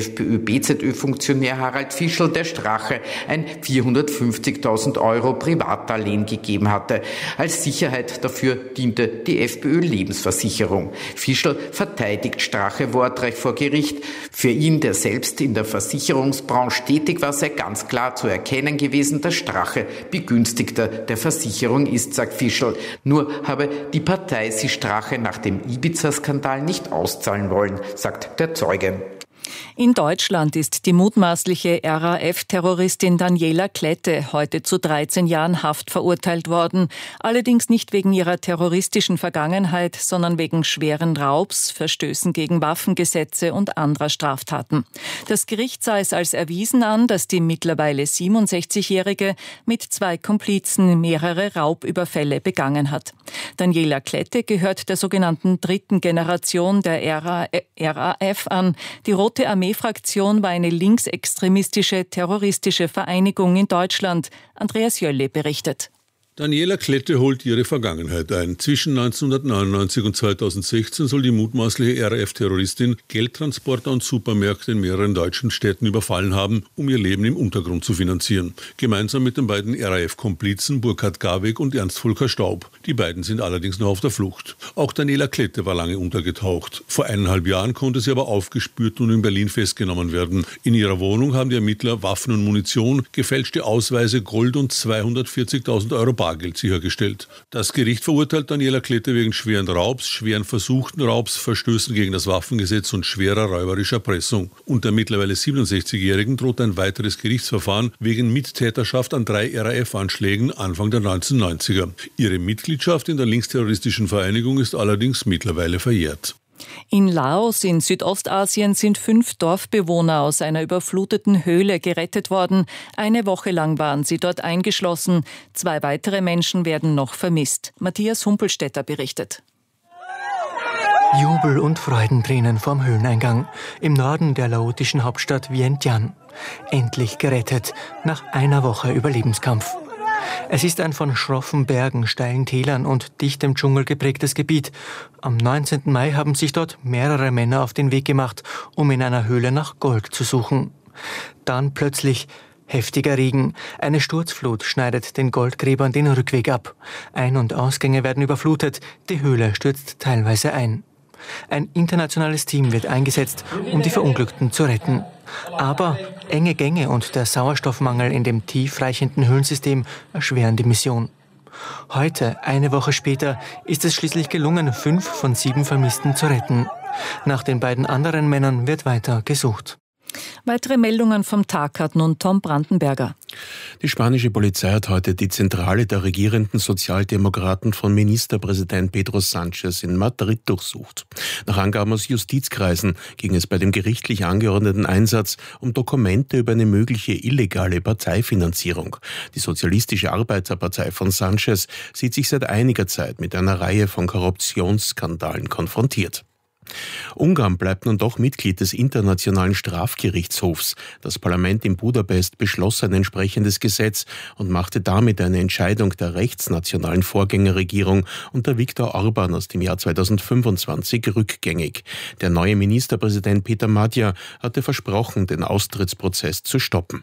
Ex-FPÖ-BZÖ-Funktionär Harald Fischl, der Strache ein 450.000 € Privatdarlehen gegeben hatte. Als Sicherheit dafür diente die FPÖ-Lebensversicherung. Fischl verteidigt Strache wortreich vor Gericht. Für ihn, der selbst in der Versicherungsbranche tätig war, sei ganz klar zu erkennen gewesen, dass Strache Begünstigter der Versicherung ist, sagt Fischl. Nur habe die Partei sie Strache nach dem Ibiza-Skandal nicht auszahlen wollen, sagt der Zeuge. In Deutschland ist die mutmaßliche RAF-Terroristin Daniela Klette heute zu 13 Jahren Haft verurteilt worden. Allerdings nicht wegen ihrer terroristischen Vergangenheit, sondern wegen schweren Raubs, Verstößen gegen Waffengesetze und anderer Straftaten. Das Gericht sah es als erwiesen an, dass die mittlerweile 67-Jährige mit 2 Komplizen mehrere Raubüberfälle begangen hat. Daniela Klette gehört der sogenannten dritten Generation der RAF an. Die Rote Armee-Fraktion war eine linksextremistische, terroristische Vereinigung in Deutschland. Andreas Jölle berichtet. Daniela Klette holt ihre Vergangenheit ein. Zwischen 1999 und 2016 soll die mutmaßliche RAF-Terroristin Geldtransporter und Supermärkte in mehreren deutschen Städten überfallen haben, um ihr Leben im Untergrund zu finanzieren. Gemeinsam mit den beiden RAF-Komplizen Burkhard Garweg und Ernst Volker Staub. Die beiden sind allerdings noch auf der Flucht. Auch Daniela Klette war lange untergetaucht. Vor 1,5 Jahren konnte sie aber aufgespürt und in Berlin festgenommen werden. In ihrer Wohnung haben die Ermittler Waffen und Munition, gefälschte Ausweise, Gold und 240.000 € Bargeld sichergestellt. Das Gericht verurteilt Daniela Klette wegen schweren Raubs, schweren versuchten Raubs, Verstößen gegen das Waffengesetz und schwerer räuberischer Erpressung. Und der mittlerweile 67-Jährigen droht ein weiteres Gerichtsverfahren wegen Mittäterschaft an 3 RAF-Anschlägen Anfang der 1990er. Ihre Mitgliedschaft in der linksterroristischen Vereinigung ist allerdings mittlerweile verjährt. In Laos in Südostasien sind 5 Dorfbewohner aus einer überfluteten Höhle gerettet worden. Eine Woche lang waren sie dort eingeschlossen. 2 weitere Menschen werden noch vermisst. Matthias Humpelstädter berichtet. Jubel und Freudentränen vorm Höhleneingang im Norden der laotischen Hauptstadt Vientiane. Endlich gerettet, nach einer Woche Überlebenskampf. Es ist ein von schroffen Bergen, steilen Tälern und dichtem Dschungel geprägtes Gebiet. Am 19. Mai haben sich dort mehrere Männer auf den Weg gemacht, um in einer Höhle nach Gold zu suchen. Dann plötzlich heftiger Regen. Eine Sturzflut schneidet den Goldgräbern den Rückweg ab. Ein- und Ausgänge werden überflutet. Die Höhle stürzt teilweise ein. Ein internationales Team wird eingesetzt, um die Verunglückten zu retten. Aber enge Gänge und der Sauerstoffmangel in dem tiefreichenden Höhlensystem erschweren die Mission. Heute, eine Woche später, ist es schließlich gelungen, 5 von 7 Vermissten zu retten. Nach den beiden anderen Männern wird weiter gesucht. Weitere Meldungen vom Tag hat nun Tom Brandenberger. Die spanische Polizei hat heute die Zentrale der regierenden Sozialdemokraten von Ministerpräsident Pedro Sánchez in Madrid durchsucht. Nach Angaben aus Justizkreisen ging es bei dem gerichtlich angeordneten Einsatz um Dokumente über eine mögliche illegale Parteifinanzierung. Die Sozialistische Arbeiterpartei von Sánchez sieht sich seit einiger Zeit mit einer Reihe von Korruptionsskandalen konfrontiert. Ungarn bleibt nun doch Mitglied des Internationalen Strafgerichtshofs. Das Parlament in Budapest beschloss ein entsprechendes Gesetz und machte damit eine Entscheidung der rechtsnationalen Vorgängerregierung unter Viktor Orbán aus dem Jahr 2025 rückgängig. Der neue Ministerpräsident Peter Magyar hatte versprochen, den Austrittsprozess zu stoppen.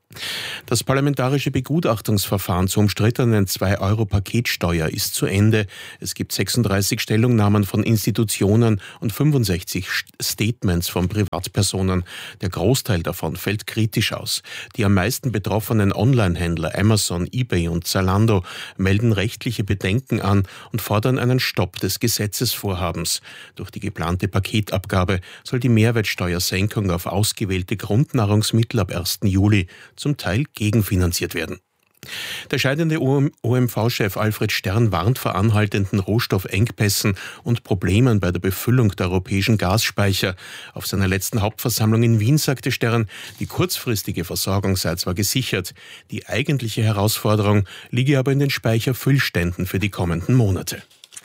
Das parlamentarische Begutachtungsverfahren zur umstrittenen 2-Euro-Paketsteuer ist zu Ende. Es gibt 36 Stellungnahmen von Institutionen und 65 Statements von Privatpersonen. Der Großteil davon fällt kritisch aus. Die am meisten betroffenen Online-Händler Amazon, eBay und Zalando melden rechtliche Bedenken an und fordern einen Stopp des Gesetzesvorhabens. Durch die geplante Paketabgabe soll die Mehrwertsteuersenkung auf ausgewählte Grundnahrungsmittel ab 1. Juli zum Teil gegenfinanziert werden. Der scheidende OMV-Chef Alfred Stern warnt vor anhaltenden Rohstoffengpässen und Problemen bei der Befüllung der europäischen Gasspeicher. Auf seiner letzten Hauptversammlung in Wien sagte Stern, die kurzfristige Versorgung sei zwar gesichert, die eigentliche Herausforderung liege aber in den Speicherfüllständen für die kommenden Monate.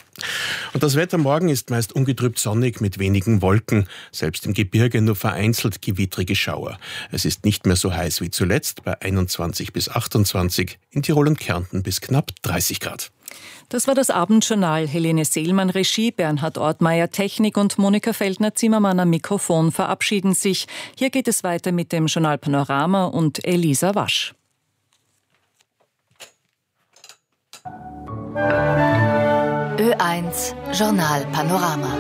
Und das Wetter morgen ist meist ungetrübt sonnig mit wenigen Wolken, selbst im Gebirge nur vereinzelt gewittrige Schauer. Es ist nicht mehr so heiß wie zuletzt, bei 21 bis 28, in Tirol und Kärnten bis knapp 30 Grad. Das war das Abendjournal. Helene Seelmann Regie, Bernhard Ortmeier Technik und Monika Feldner-Zimmermann am Mikrofon verabschieden sich. Hier geht es weiter mit dem Journal Panorama und Elisa Wasch. Ö1 Journal Panorama.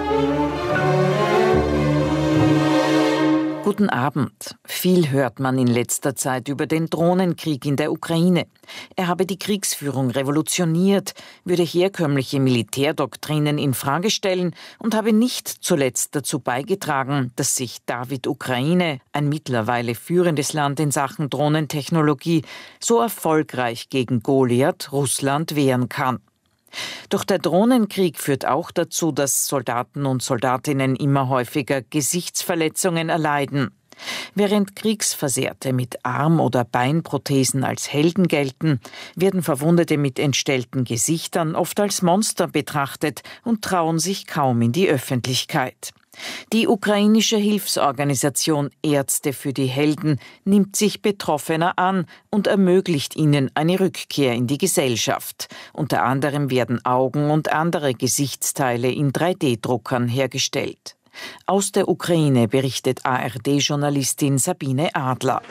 Guten Abend. Viel hört man in letzter Zeit über den Drohnenkrieg in der Ukraine. Er habe die Kriegsführung revolutioniert, würde herkömmliche Militärdoktrinen in Frage stellen und habe nicht zuletzt dazu beigetragen, dass sich David-Ukraine, ein mittlerweile führendes Land in Sachen Drohnentechnologie, so erfolgreich gegen Goliath, Russland, wehren kann. Doch der Drohnenkrieg führt auch dazu, dass Soldaten und Soldatinnen immer häufiger Gesichtsverletzungen erleiden. Während Kriegsversehrte mit Arm- oder Beinprothesen als Helden gelten, werden Verwundete mit entstellten Gesichtern oft als Monster betrachtet und trauen sich kaum in die Öffentlichkeit. Die ukrainische Hilfsorganisation Ärzte für die Helden nimmt sich Betroffener an und ermöglicht ihnen eine Rückkehr in die Gesellschaft. Unter anderem werden Augen und andere Gesichtsteile in 3D-Druckern hergestellt. Aus der Ukraine berichtet ARD-Journalistin Sabine Adler.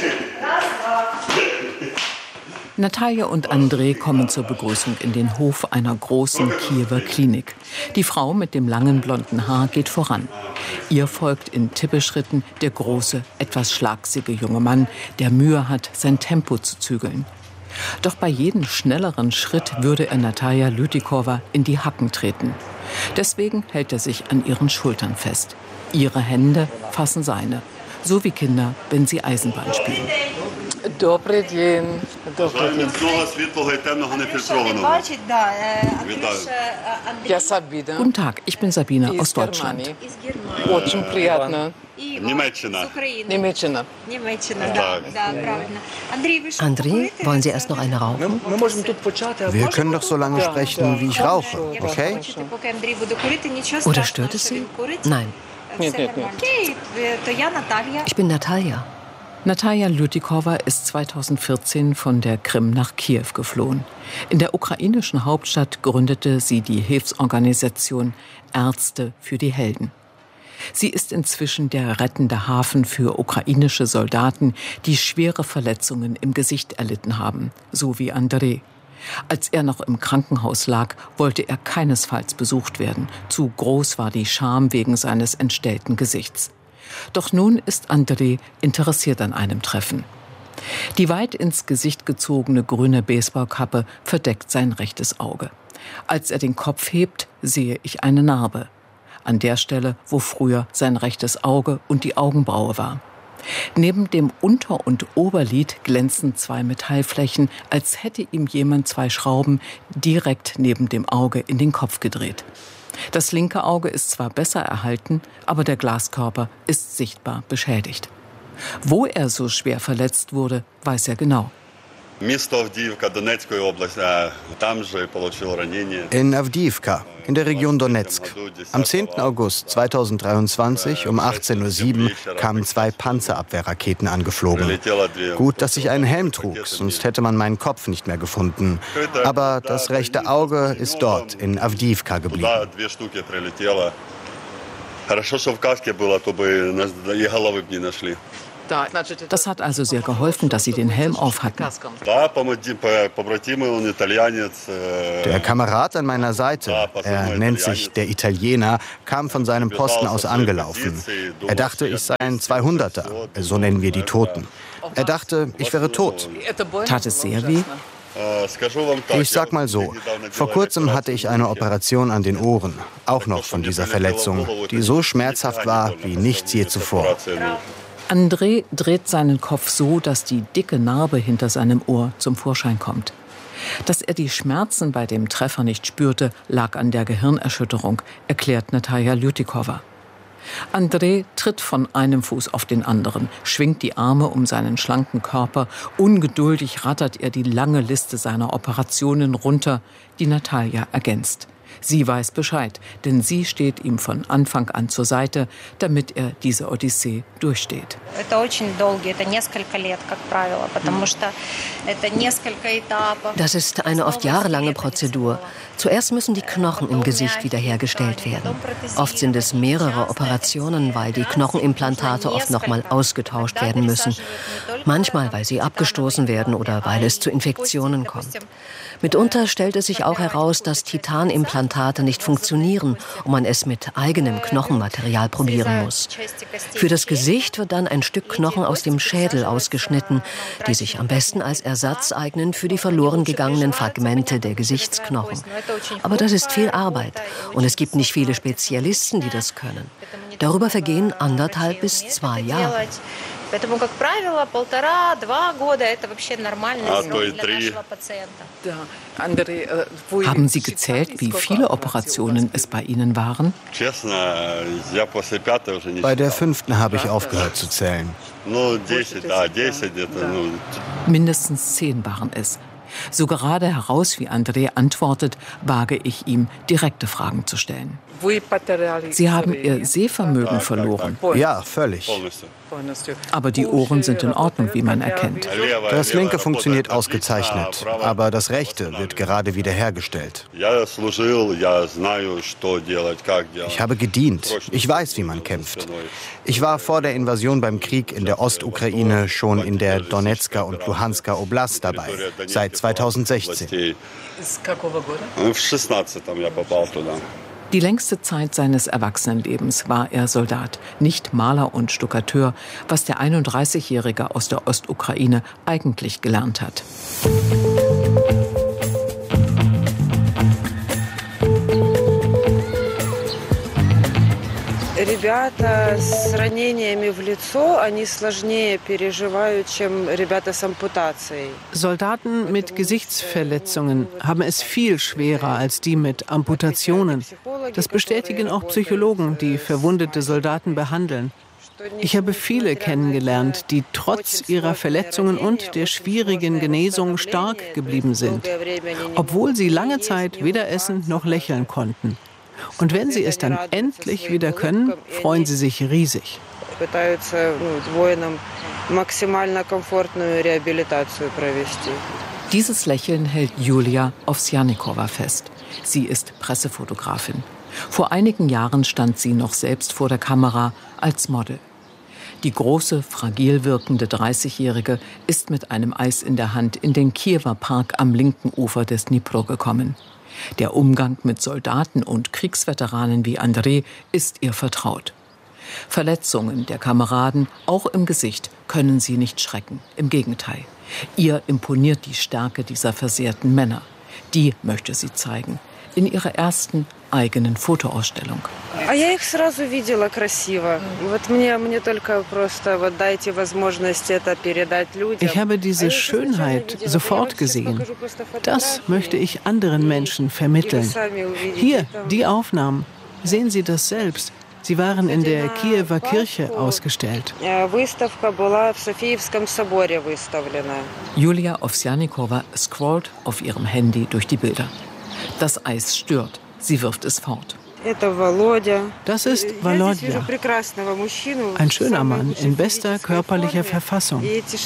Natalia und André kommen zur Begrüßung in den Hof einer großen Kiewer Klinik. Die Frau mit dem langen blonden Haar geht voran. Ihr folgt in Tippeschritten der große, etwas schlagsige junge Mann, der Mühe hat, sein Tempo zu zügeln. Doch bei jedem schnelleren Schritt würde er Natalia Lütikowa in die Hacken treten. Deswegen hält er sich an ihren Schultern fest. Ihre Hände fassen seine, so wie Kinder, wenn sie Eisenbahn spielen. Добрий день. Guten Tag, ich bin Sabine aus Deutschland. André, wollen Sie erst noch eine rauchen? Wir können doch so lange sprechen, wie ich rauche, okay? Oder stört es Sie? Nein. Ich bin Natalia. Natalia Lütikowa ist 2014 von der Krim nach Kiew geflohen. In der ukrainischen Hauptstadt gründete sie die Hilfsorganisation Ärzte für die Helden. Sie ist inzwischen der rettende Hafen für ukrainische Soldaten, die schwere Verletzungen im Gesicht erlitten haben, so wie André. Als er noch im Krankenhaus lag, wollte er keinesfalls besucht werden. Zu groß war die Scham wegen seines entstellten Gesichts. Doch nun ist André interessiert an einem Treffen. Die weit ins Gesicht gezogene grüne Baseballkappe verdeckt sein rechtes Auge. Als er den Kopf hebt, sehe ich eine Narbe. An der Stelle, wo früher sein rechtes Auge und die Augenbraue war. Neben dem Unter- und Oberlid glänzen 2 Metallflächen, als hätte ihm jemand 2 Schrauben direkt neben dem Auge in den Kopf gedreht. Das linke Auge ist zwar besser erhalten, aber der Glaskörper ist sichtbar beschädigt. Wo er so schwer verletzt wurde, weiß er genau. In Awdijiwka, in der Region Donetsk. Am 10. August 2023 um 18:07 Uhr kamen 2 Panzerabwehrraketen angeflogen. Gut, dass ich einen Helm trug, sonst hätte man meinen Kopf nicht mehr gefunden. Aber das rechte Auge ist dort, in Awdijiwka geblieben. Das hat also sehr geholfen, dass Sie den Helm auf hatten. Der Kamerad an meiner Seite, er nennt sich der Italiener, kam von seinem Posten aus angelaufen. Er dachte, ich sei ein 200er, so nennen wir die Toten. Er dachte, ich wäre tot. Tat es sehr weh? Ich sag mal so, vor kurzem hatte ich eine Operation an den Ohren, auch noch von dieser Verletzung, die so schmerzhaft war wie nichts je zuvor. André dreht seinen Kopf so, dass die dicke Narbe hinter seinem Ohr zum Vorschein kommt. Dass er die Schmerzen bei dem Treffer nicht spürte, lag an der Gehirnerschütterung, erklärt Natalia Lyutykova. André tritt von einem Fuß auf den anderen, schwingt die Arme um seinen schlanken Körper. Ungeduldig rattert er die lange Liste seiner Operationen runter, die Natalia ergänzt. Sie weiß Bescheid, denn sie steht ihm von Anfang an zur Seite, damit er diese Odyssee durchsteht. Das ist eine oft jahrelange Prozedur. Zuerst müssen die Knochen im Gesicht wiederhergestellt werden. Oft sind es mehrere Operationen, weil die Knochenimplantate oft nochmal ausgetauscht werden müssen. Manchmal, weil sie abgestoßen werden oder weil es zu Infektionen kommt. Mitunter stellt es sich auch heraus, dass Titanimplantate nicht funktionieren und man es mit eigenem Knochenmaterial probieren muss. Für das Gesicht wird dann ein Stück Knochen aus dem Schädel ausgeschnitten, die sich am besten als Ersatz eignen für die verloren gegangenen Fragmente der Gesichtsknochen. Aber das ist viel Arbeit und es gibt nicht viele Spezialisten, die das können. Darüber vergehen 1,5 bis 2 Jahre. Haben Sie gezählt, wie viele Operationen es bei Ihnen waren? Bei der 5. habe ich aufgehört zu zählen. Mindestens 10 waren es. So gerade heraus, wie André antwortet, wage ich ihm, direkte Fragen zu stellen. Sie haben Ihr Sehvermögen verloren. Ja, völlig. Aber die Ohren sind in Ordnung, wie man erkennt. Das linke funktioniert ausgezeichnet, aber das rechte wird gerade wiederhergestellt. Ich habe gedient. Ich weiß, wie man kämpft. Ich war vor der Invasion beim Krieg in der Ostukraine schon in der Donetsker und Luhansker Oblast dabei, seit 2016. Die längste Zeit seines Erwachsenenlebens war er Soldat, nicht Maler und Stuckateur, was der 31-Jährige aus der Ostukraine eigentlich gelernt hat. Ребята с ранениями в лицо, они сложнее переживают, чем ребята с ампутацией. Soldaten mit Gesichtsverletzungen haben es viel schwerer als die mit Amputationen. Das bestätigen auch Psychologen, die verwundete Soldaten behandeln. Ich habe viele kennengelernt, die trotz ihrer Verletzungen und der schwierigen Genesung stark geblieben sind, obwohl sie lange Zeit weder essen noch lächeln konnten. Und wenn sie es dann endlich wieder können, freuen sie sich riesig. Dieses Lächeln hält Julia Ovsjanikova fest. Sie ist Pressefotografin. Vor einigen Jahren stand sie noch selbst vor der Kamera als Model. Die große, fragil wirkende 30-Jährige ist mit einem Eis in der Hand in den Kiewer Park am linken Ufer des Dnipro gekommen. Der Umgang mit Soldaten und Kriegsveteranen wie André ist ihr vertraut. Verletzungen der Kameraden, auch im Gesicht, können sie nicht schrecken. Im Gegenteil. Ihr imponiert die Stärke dieser versehrten Männer. Die möchte sie zeigen. in ihrer ersten eigenen Fotoausstellung. Ich habe diese Schönheit sofort gesehen. Das möchte ich anderen Menschen vermitteln. Hier, die Aufnahmen. Sehen Sie das selbst. Sie waren in der Kiewer Kirche ausgestellt. Julia Owsjanikowa scrollt auf ihrem Handy durch die Bilder. Das Eis stört. Sie wirft es fort. Das ist Volodya, ein schöner Mann in bester körperlicher Verfassung.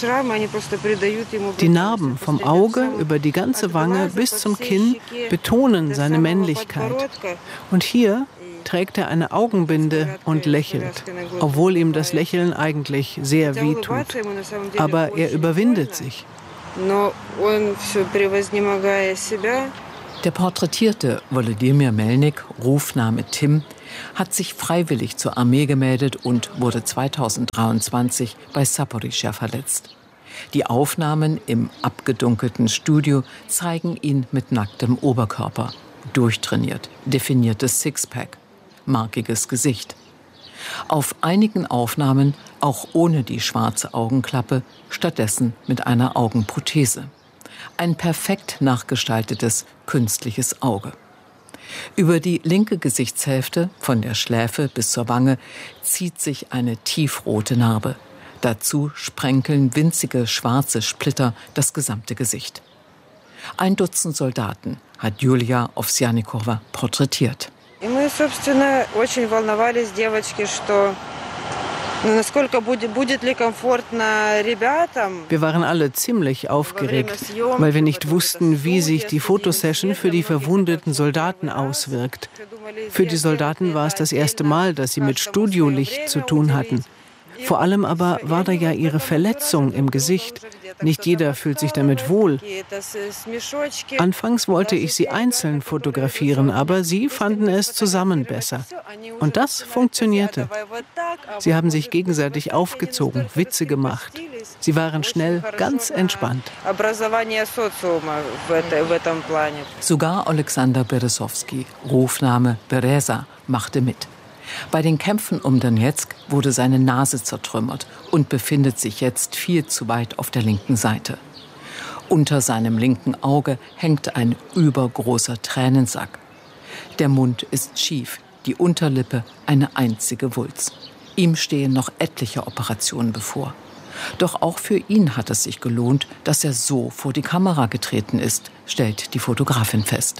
Die Narben vom Auge über die ganze Wange bis zum Kinn betonen seine Männlichkeit. Und hier trägt er eine Augenbinde und lächelt, obwohl ihm das Lächeln eigentlich sehr weh tut. Aber er überwindet sich. Der Porträtierte Volodymyr Melnik, Rufname Tim, hat sich freiwillig zur Armee gemeldet und wurde 2023 bei Saporischschja verletzt. Die Aufnahmen im abgedunkelten Studio zeigen ihn mit nacktem Oberkörper, durchtrainiert, definiertes Sixpack, markiges Gesicht. Auf einigen Aufnahmen auch ohne die schwarze Augenklappe, stattdessen mit einer Augenprothese. Ein perfekt nachgestaltetes künstliches Auge. Über die linke Gesichtshälfte, von der Schläfe bis zur Wange, zieht sich eine tiefrote Narbe. Dazu sprenkeln winzige schwarze Splitter das gesamte Gesicht. 1 Dutzend Soldaten hat Julia Owsjanikowa porträtiert. Wir waren alle ziemlich aufgeregt, weil wir nicht wussten, wie sich die Fotosession für die verwundeten Soldaten auswirkt. Für die Soldaten war es das erste Mal, dass sie mit Studiolicht zu tun hatten. Vor allem aber war da ja ihre Verletzung im Gesicht. Nicht jeder fühlt sich damit wohl. Anfangs wollte ich sie einzeln fotografieren, aber sie fanden es zusammen besser. Und das funktionierte. Sie haben sich gegenseitig aufgezogen, Witze gemacht. Sie waren schnell ganz entspannt. Sogar Alexander Berezowski, Rufname Bereza, machte mit. Bei den Kämpfen um Donezk wurde seine Nase zertrümmert und befindet sich jetzt viel zu weit auf der linken Seite. Unter seinem linken Auge hängt ein übergroßer Tränensack. Der Mund ist schief, die Unterlippe eine einzige Wulst. Ihm stehen noch etliche Operationen bevor. Doch auch für ihn hat es sich gelohnt, dass er so vor die Kamera getreten ist, stellt die Fotografin fest.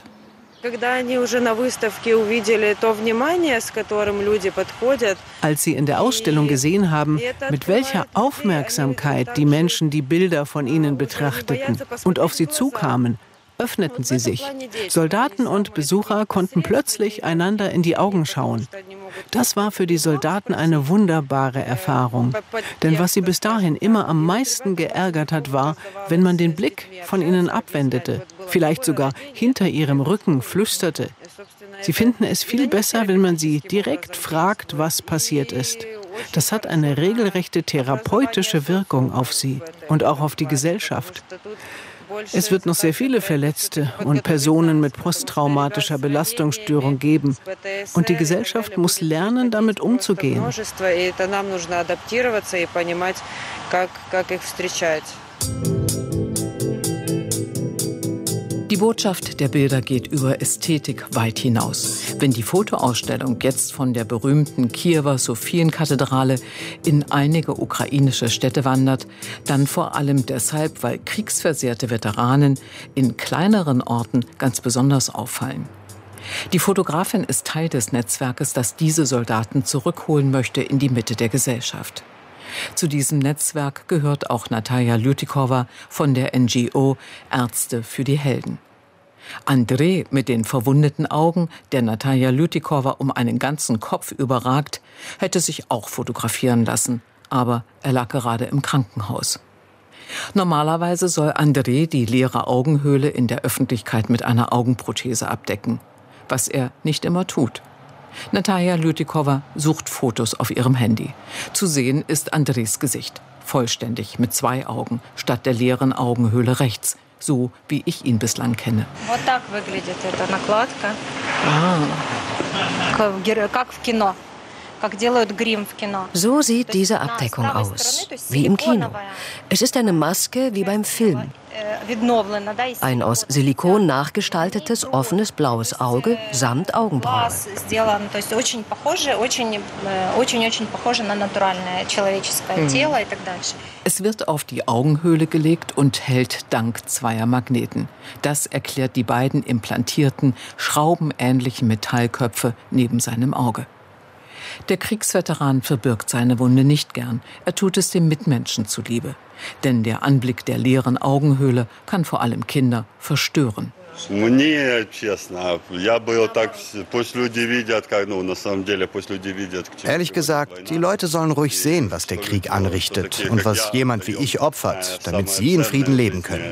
Als sie in der Ausstellung gesehen haben, mit welcher Aufmerksamkeit die Menschen die Bilder von ihnen betrachteten und auf sie zukamen, öffneten sie sich. Soldaten und Besucher konnten plötzlich einander in die Augen schauen. Das war für die Soldaten eine wunderbare Erfahrung. Denn was sie bis dahin immer am meisten geärgert hat, war, wenn man den Blick von ihnen abwendete, vielleicht sogar hinter ihrem Rücken flüsterte. Sie finden es viel besser, wenn man sie direkt fragt, was passiert ist. Das hat eine regelrechte therapeutische Wirkung auf sie und auch auf die Gesellschaft. Es wird noch sehr viele Verletzte und Personen mit posttraumatischer Belastungsstörung geben. Und die Gesellschaft muss lernen, damit umzugehen. Die Botschaft der Bilder geht über Ästhetik weit hinaus. Wenn die Fotoausstellung jetzt von der berühmten Kiewer Sophienkathedrale in einige ukrainische Städte wandert, dann vor allem deshalb, weil kriegsversehrte Veteranen in kleineren Orten ganz besonders auffallen. Die Fotografin ist Teil des Netzwerkes, das diese Soldaten zurückholen möchte in die Mitte der Gesellschaft. Zu diesem Netzwerk gehört auch Natalia Lyutykova von der NGO Ärzte für die Helden. Andrei mit den verwundeten Augen, der Natalia Lyutykova um einen ganzen Kopf überragt, hätte sich auch fotografieren lassen, aber er lag gerade im Krankenhaus. Normalerweise soll Andrei die leere Augenhöhle in der Öffentlichkeit mit einer Augenprothese abdecken, was er nicht immer tut. Natalia Lyutykova sucht Fotos auf ihrem Handy. Zu sehen ist Andreis Gesicht, vollständig mit 2 Augen statt der leeren Augenhöhle rechts, so wie ich ihn bislang kenne. So sieht diese Abdeckung aus, wie im Kino. Es ist eine Maske wie beim Film. Ein aus Silikon nachgestaltetes, offenes blaues Auge samt Augenbrauen. Es wird auf die Augenhöhle gelegt und hält dank zweier Magneten. Das erklärt die beiden implantierten, schraubenähnlichen Metallköpfe neben seinem Auge. Der Kriegsveteran verbirgt seine Wunde nicht gern. Er tut es dem Mitmenschen zuliebe. Denn der Anblick der leeren Augenhöhle kann vor allem Kinder verstören. Ehrlich gesagt, die Leute sollen ruhig sehen, was der Krieg anrichtet und was jemand wie ich opfert, damit sie in Frieden leben können.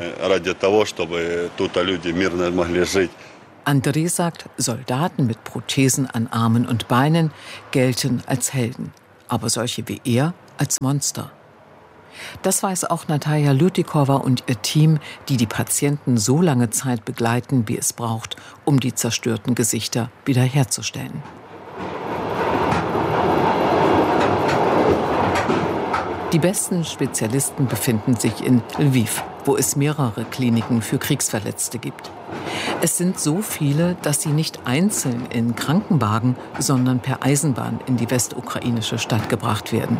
André sagt, Soldaten mit Prothesen an Armen und Beinen gelten als Helden, aber solche wie er als Monster. Das weiß auch Natalia Ljutikova und ihr Team, die die Patienten so lange Zeit begleiten, wie es braucht, um die zerstörten Gesichter wiederherzustellen. Die besten Spezialisten befinden sich in Lviv, wo es mehrere Kliniken für Kriegsverletzte gibt. Es sind so viele, dass sie nicht einzeln in Krankenwagen, sondern per Eisenbahn in die westukrainische Stadt gebracht werden.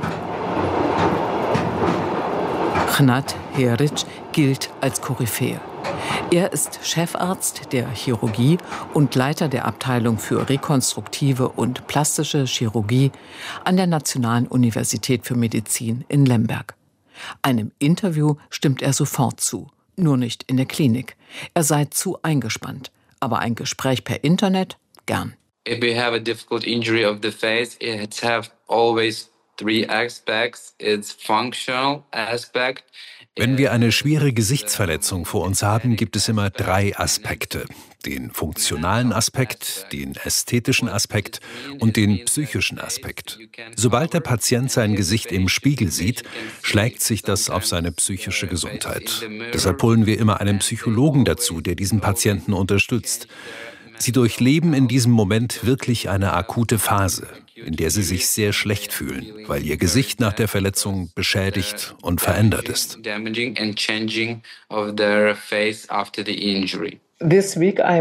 Chnat Heric gilt als Koryphäe. Er ist Chefarzt der Chirurgie und Leiter der Abteilung für rekonstruktive und plastische Chirurgie an der Nationalen Universität für Medizin in Lemberg. Einem Interview stimmt er sofort zu, nur nicht in der Klinik. Er sei zu eingespannt, aber ein Gespräch per Internet gern. If we have a difficult injury of the face, it has always three aspects. It's functional aspect. Wenn wir eine schwere Gesichtsverletzung vor uns haben, gibt es immer 3 Aspekte. Den funktionalen Aspekt, den ästhetischen Aspekt und den psychischen Aspekt. Sobald der Patient sein Gesicht im Spiegel sieht, schlägt sich das auf seine psychische Gesundheit. Deshalb holen wir immer einen Psychologen dazu, der diesen Patienten unterstützt. Sie durchleben in diesem Moment wirklich eine akute Phase, in der sie sich sehr schlecht fühlen, weil ihr Gesicht nach der Verletzung beschädigt und verändert ist. Diese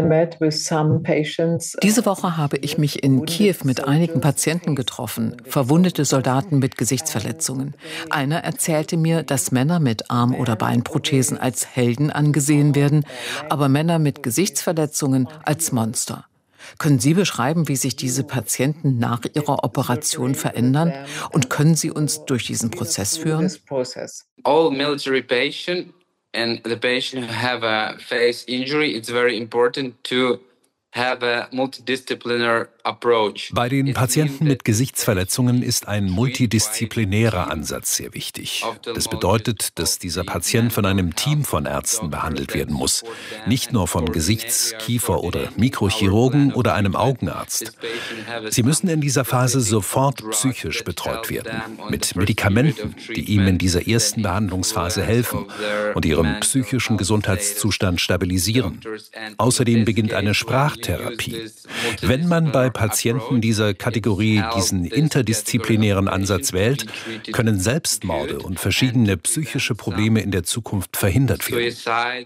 Woche habe ich mich in Kiew mit einigen Patienten getroffen, verwundete Soldaten mit Gesichtsverletzungen. Einer erzählte mir, dass Männer mit Arm- oder Beinprothesen als Helden angesehen werden, aber Männer mit Gesichtsverletzungen als Monster. Können Sie beschreiben, wie sich diese Patienten nach ihrer Operation verändern? Und können Sie uns durch diesen Prozess führen? All military patients and the patient who have a face injury, it's very important to have a multidisciplinary approach. Bei den Patienten mit Gesichtsverletzungen ist ein multidisziplinärer Ansatz sehr wichtig. Das bedeutet, dass dieser Patient von einem Team von Ärzten behandelt werden muss. Nicht nur von Gesichts-, Kiefer- oder Mikrochirurgen oder einem Augenarzt. Sie müssen in dieser Phase sofort psychisch betreut werden. Mit Medikamenten, die ihm in dieser ersten Behandlungsphase helfen und ihren psychischen Gesundheitszustand stabilisieren. Außerdem beginnt eine Sprachtherapie. Wenn man bei Patienten dieser Kategorie diesen interdisziplinären Ansatz wählt, können Selbstmorde und verschiedene psychische Probleme in der Zukunft verhindert werden.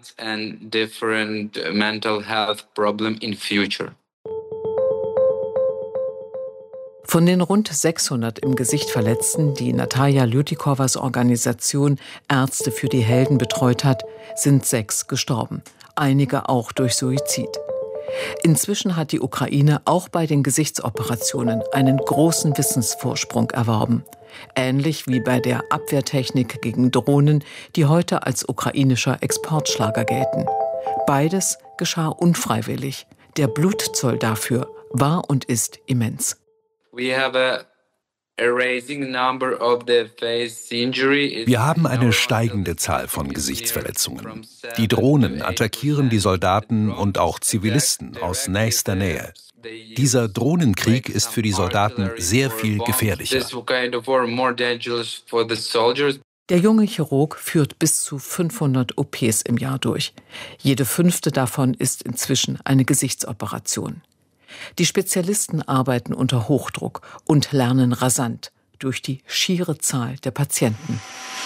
Von den rund 600 im Gesicht Verletzten, die Natalia Ljutikowas Organisation Ärzte für die Helden betreut hat, sind 6 gestorben. Einige auch durch Suizid. Inzwischen hat die Ukraine auch bei den Gesichtsoperationen einen großen Wissensvorsprung erworben. Ähnlich wie bei der Abwehrtechnik gegen Drohnen, die heute als ukrainischer Exportschlager gelten. Beides geschah unfreiwillig. Der Blutzoll dafür war und ist immens. Wir haben eine steigende Zahl von Gesichtsverletzungen. Die Drohnen attackieren die Soldaten und auch Zivilisten aus nächster Nähe. Dieser Drohnenkrieg ist für die Soldaten sehr viel gefährlicher. Der junge Chirurg führt bis zu 500 OPs im Jahr durch. Jede 5. davon ist inzwischen eine Gesichtsoperation. Die Spezialisten arbeiten unter Hochdruck und lernen rasant durch die schiere Zahl der Patienten.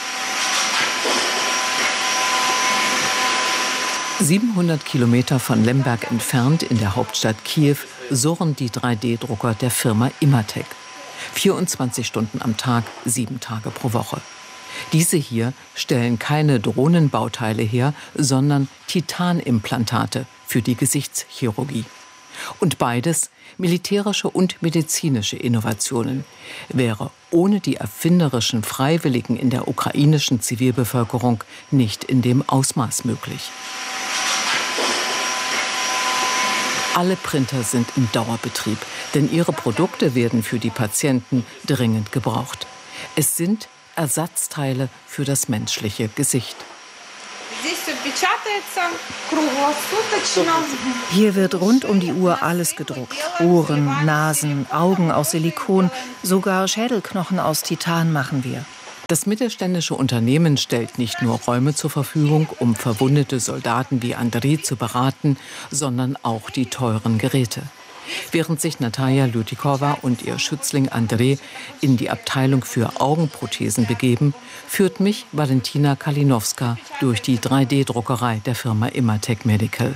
700 Kilometer von Lemberg entfernt in der Hauptstadt Kiew surren die 3D-Drucker der Firma Imatec. 24 Stunden am Tag, 7 Tage pro Woche. Diese hier stellen keine Drohnenbauteile her, sondern Titanimplantate für die Gesichtschirurgie. Und beides, militärische und medizinische Innovationen, wäre ohne die erfinderischen Freiwilligen in der ukrainischen Zivilbevölkerung nicht in dem Ausmaß möglich. Alle Printer sind im Dauerbetrieb, denn ihre Produkte werden für die Patienten dringend gebraucht. Es sind Ersatzteile für das menschliche Gesicht. Hier wird rund um die Uhr alles gedruckt. Ohren, Nasen, Augen aus Silikon, sogar Schädelknochen aus Titan machen wir. Das mittelständische Unternehmen stellt nicht nur Räume zur Verfügung, um verwundete Soldaten wie Andrei zu beraten, sondern auch die teuren Geräte. Während sich Natalia Lyutykova und ihr Schützling Andrei in die Abteilung für Augenprothesen begeben, führt mich Valentina Kalinowska durch die 3D-Druckerei der Firma Imatec Medical.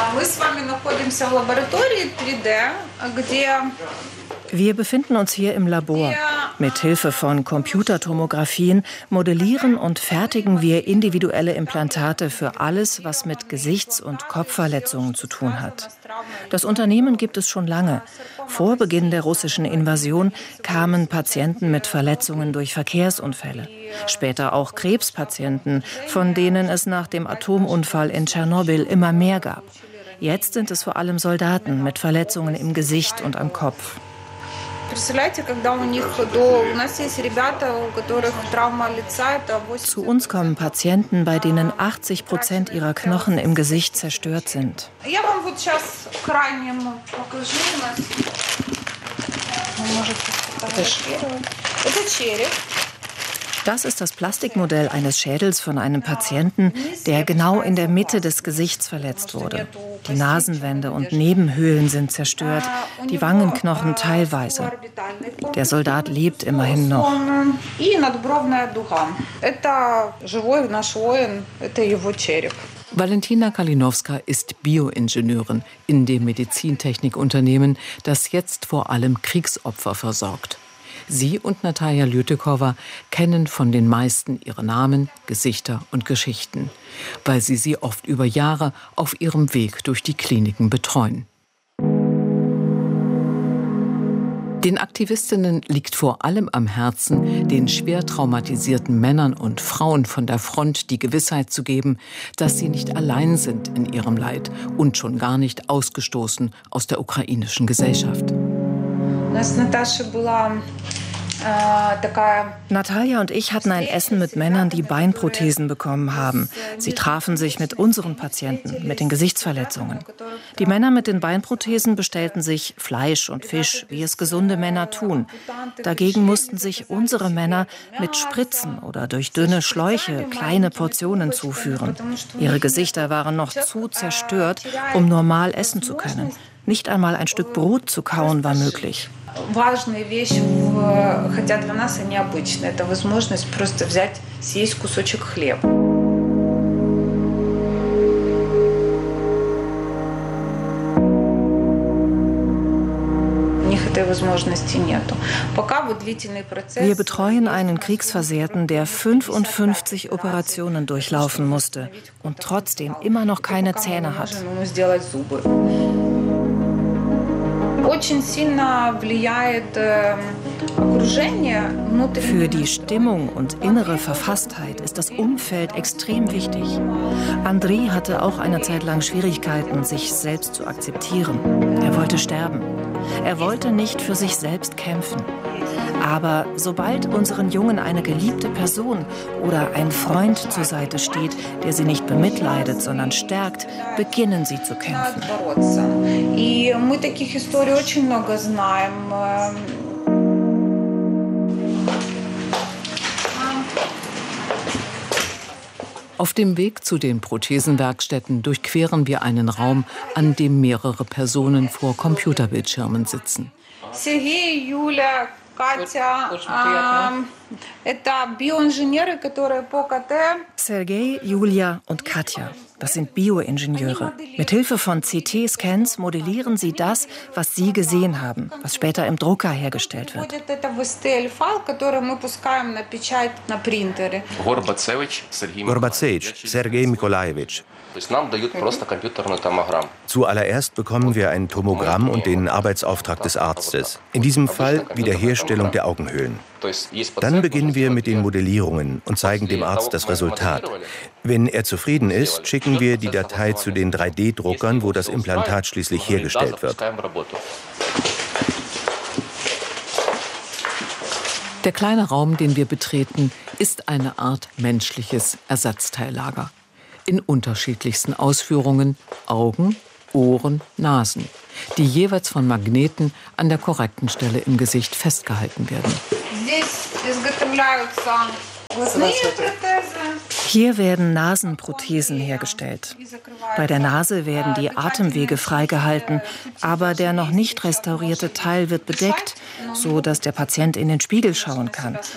Wir befinden uns hier im Labor. Mit Hilfe von Computertomographien modellieren und fertigen wir individuelle Implantate für alles, was mit Gesichts- und Kopfverletzungen zu tun hat. Das Unternehmen gibt es schon lange. Vor Beginn der russischen Invasion kamen Patienten mit Verletzungen durch Verkehrsunfälle. Später auch Krebspatienten, von denen es nach dem Atomunfall in Tschernobyl immer mehr gab. Jetzt sind es vor allem Soldaten mit Verletzungen im Gesicht und am Kopf. Zu uns kommen Patienten, bei denen 80% ihrer Knochen im Gesicht zerstört sind. Das ist das Plastikmodell eines Schädels von einem Patienten, der genau in der Mitte des Gesichts verletzt wurde. Die Nasenwände und Nebenhöhlen sind zerstört, die Wangenknochen teilweise. Der Soldat lebt immerhin noch. Valentina Kalinowska ist Bioingenieurin in dem Medizintechnikunternehmen, das jetzt vor allem Kriegsopfer versorgt. Sie und Natalia Lyutykova kennen von den meisten ihre Namen, Gesichter und Geschichten, weil sie oft über Jahre auf ihrem Weg durch die Kliniken betreuen. Den Aktivistinnen liegt vor allem am Herzen, den schwer traumatisierten Männern und Frauen von der Front die Gewissheit zu geben, dass sie nicht allein sind in ihrem Leid und schon gar nicht ausgestoßen aus der ukrainischen Gesellschaft. Natalia und ich hatten ein Essen mit Männern, die Beinprothesen bekommen haben. Sie trafen sich mit unseren Patienten, mit den Gesichtsverletzungen. Die Männer mit den Beinprothesen bestellten sich Fleisch und Fisch, wie es gesunde Männer tun. Dagegen mussten sich unsere Männer mit Spritzen oder durch dünne Schläuche kleine Portionen zuführen. Ihre Gesichter waren noch zu zerstört, um normal essen zu können. Nicht einmal ein Stück Brot zu kauen war möglich. Важная вещь, хотя для нас и необычная, это возможность просто взять, съесть кусочек хлеба. Wir betreuen einen Kriegsversehrten, der 55 Operationen durchlaufen musste und trotzdem immer noch keine Zähne hat. Für die Stimmung und innere Verfasstheit ist das Umfeld extrem wichtig. Andrei hatte auch eine Zeit lang Schwierigkeiten, sich selbst zu akzeptieren. Er wollte sterben. Er wollte nicht für sich selbst kämpfen. Aber sobald unseren Jungen eine geliebte Person oder ein Freund zur Seite steht, der sie nicht bemitleidet, sondern stärkt, beginnen sie zu kämpfen. Auf dem Weg zu den Prothesenwerkstätten durchqueren wir einen Raum, an dem mehrere Personen vor Computerbildschirmen sitzen. Sergei, Julia, Katja, Sergei, Julia und Katja, das sind Bioingenieure. Mit Hilfe von CT-Scans modellieren sie das, was sie gesehen haben, was später im Drucker hergestellt wird. Gorbatsevich, Sergei Mikolajewitsch. Zuallererst bekommen wir ein Tomogramm und den Arbeitsauftrag des Arztes. In diesem Fall Wiederherstellung der Augenhöhlen. Dann beginnen wir mit den Modellierungen und zeigen dem Arzt das Resultat. Wenn er zufrieden ist, schicken wir die Datei zu den 3D-Druckern, wo das Implantat schließlich hergestellt wird. Der kleine Raum, den wir betreten, ist eine Art menschliches Ersatzteillager. In unterschiedlichsten Ausführungen: Augen, Ohren, Nasen, die jeweils von Magneten an der korrekten Stelle im Gesicht festgehalten werden. Hier werden Nasenprothesen hergestellt. Bei der Nase werden die Atemwege freigehalten, aber der noch nicht restaurierte Teil wird bedeckt, so dass der Patient in den Spiegel schauen kann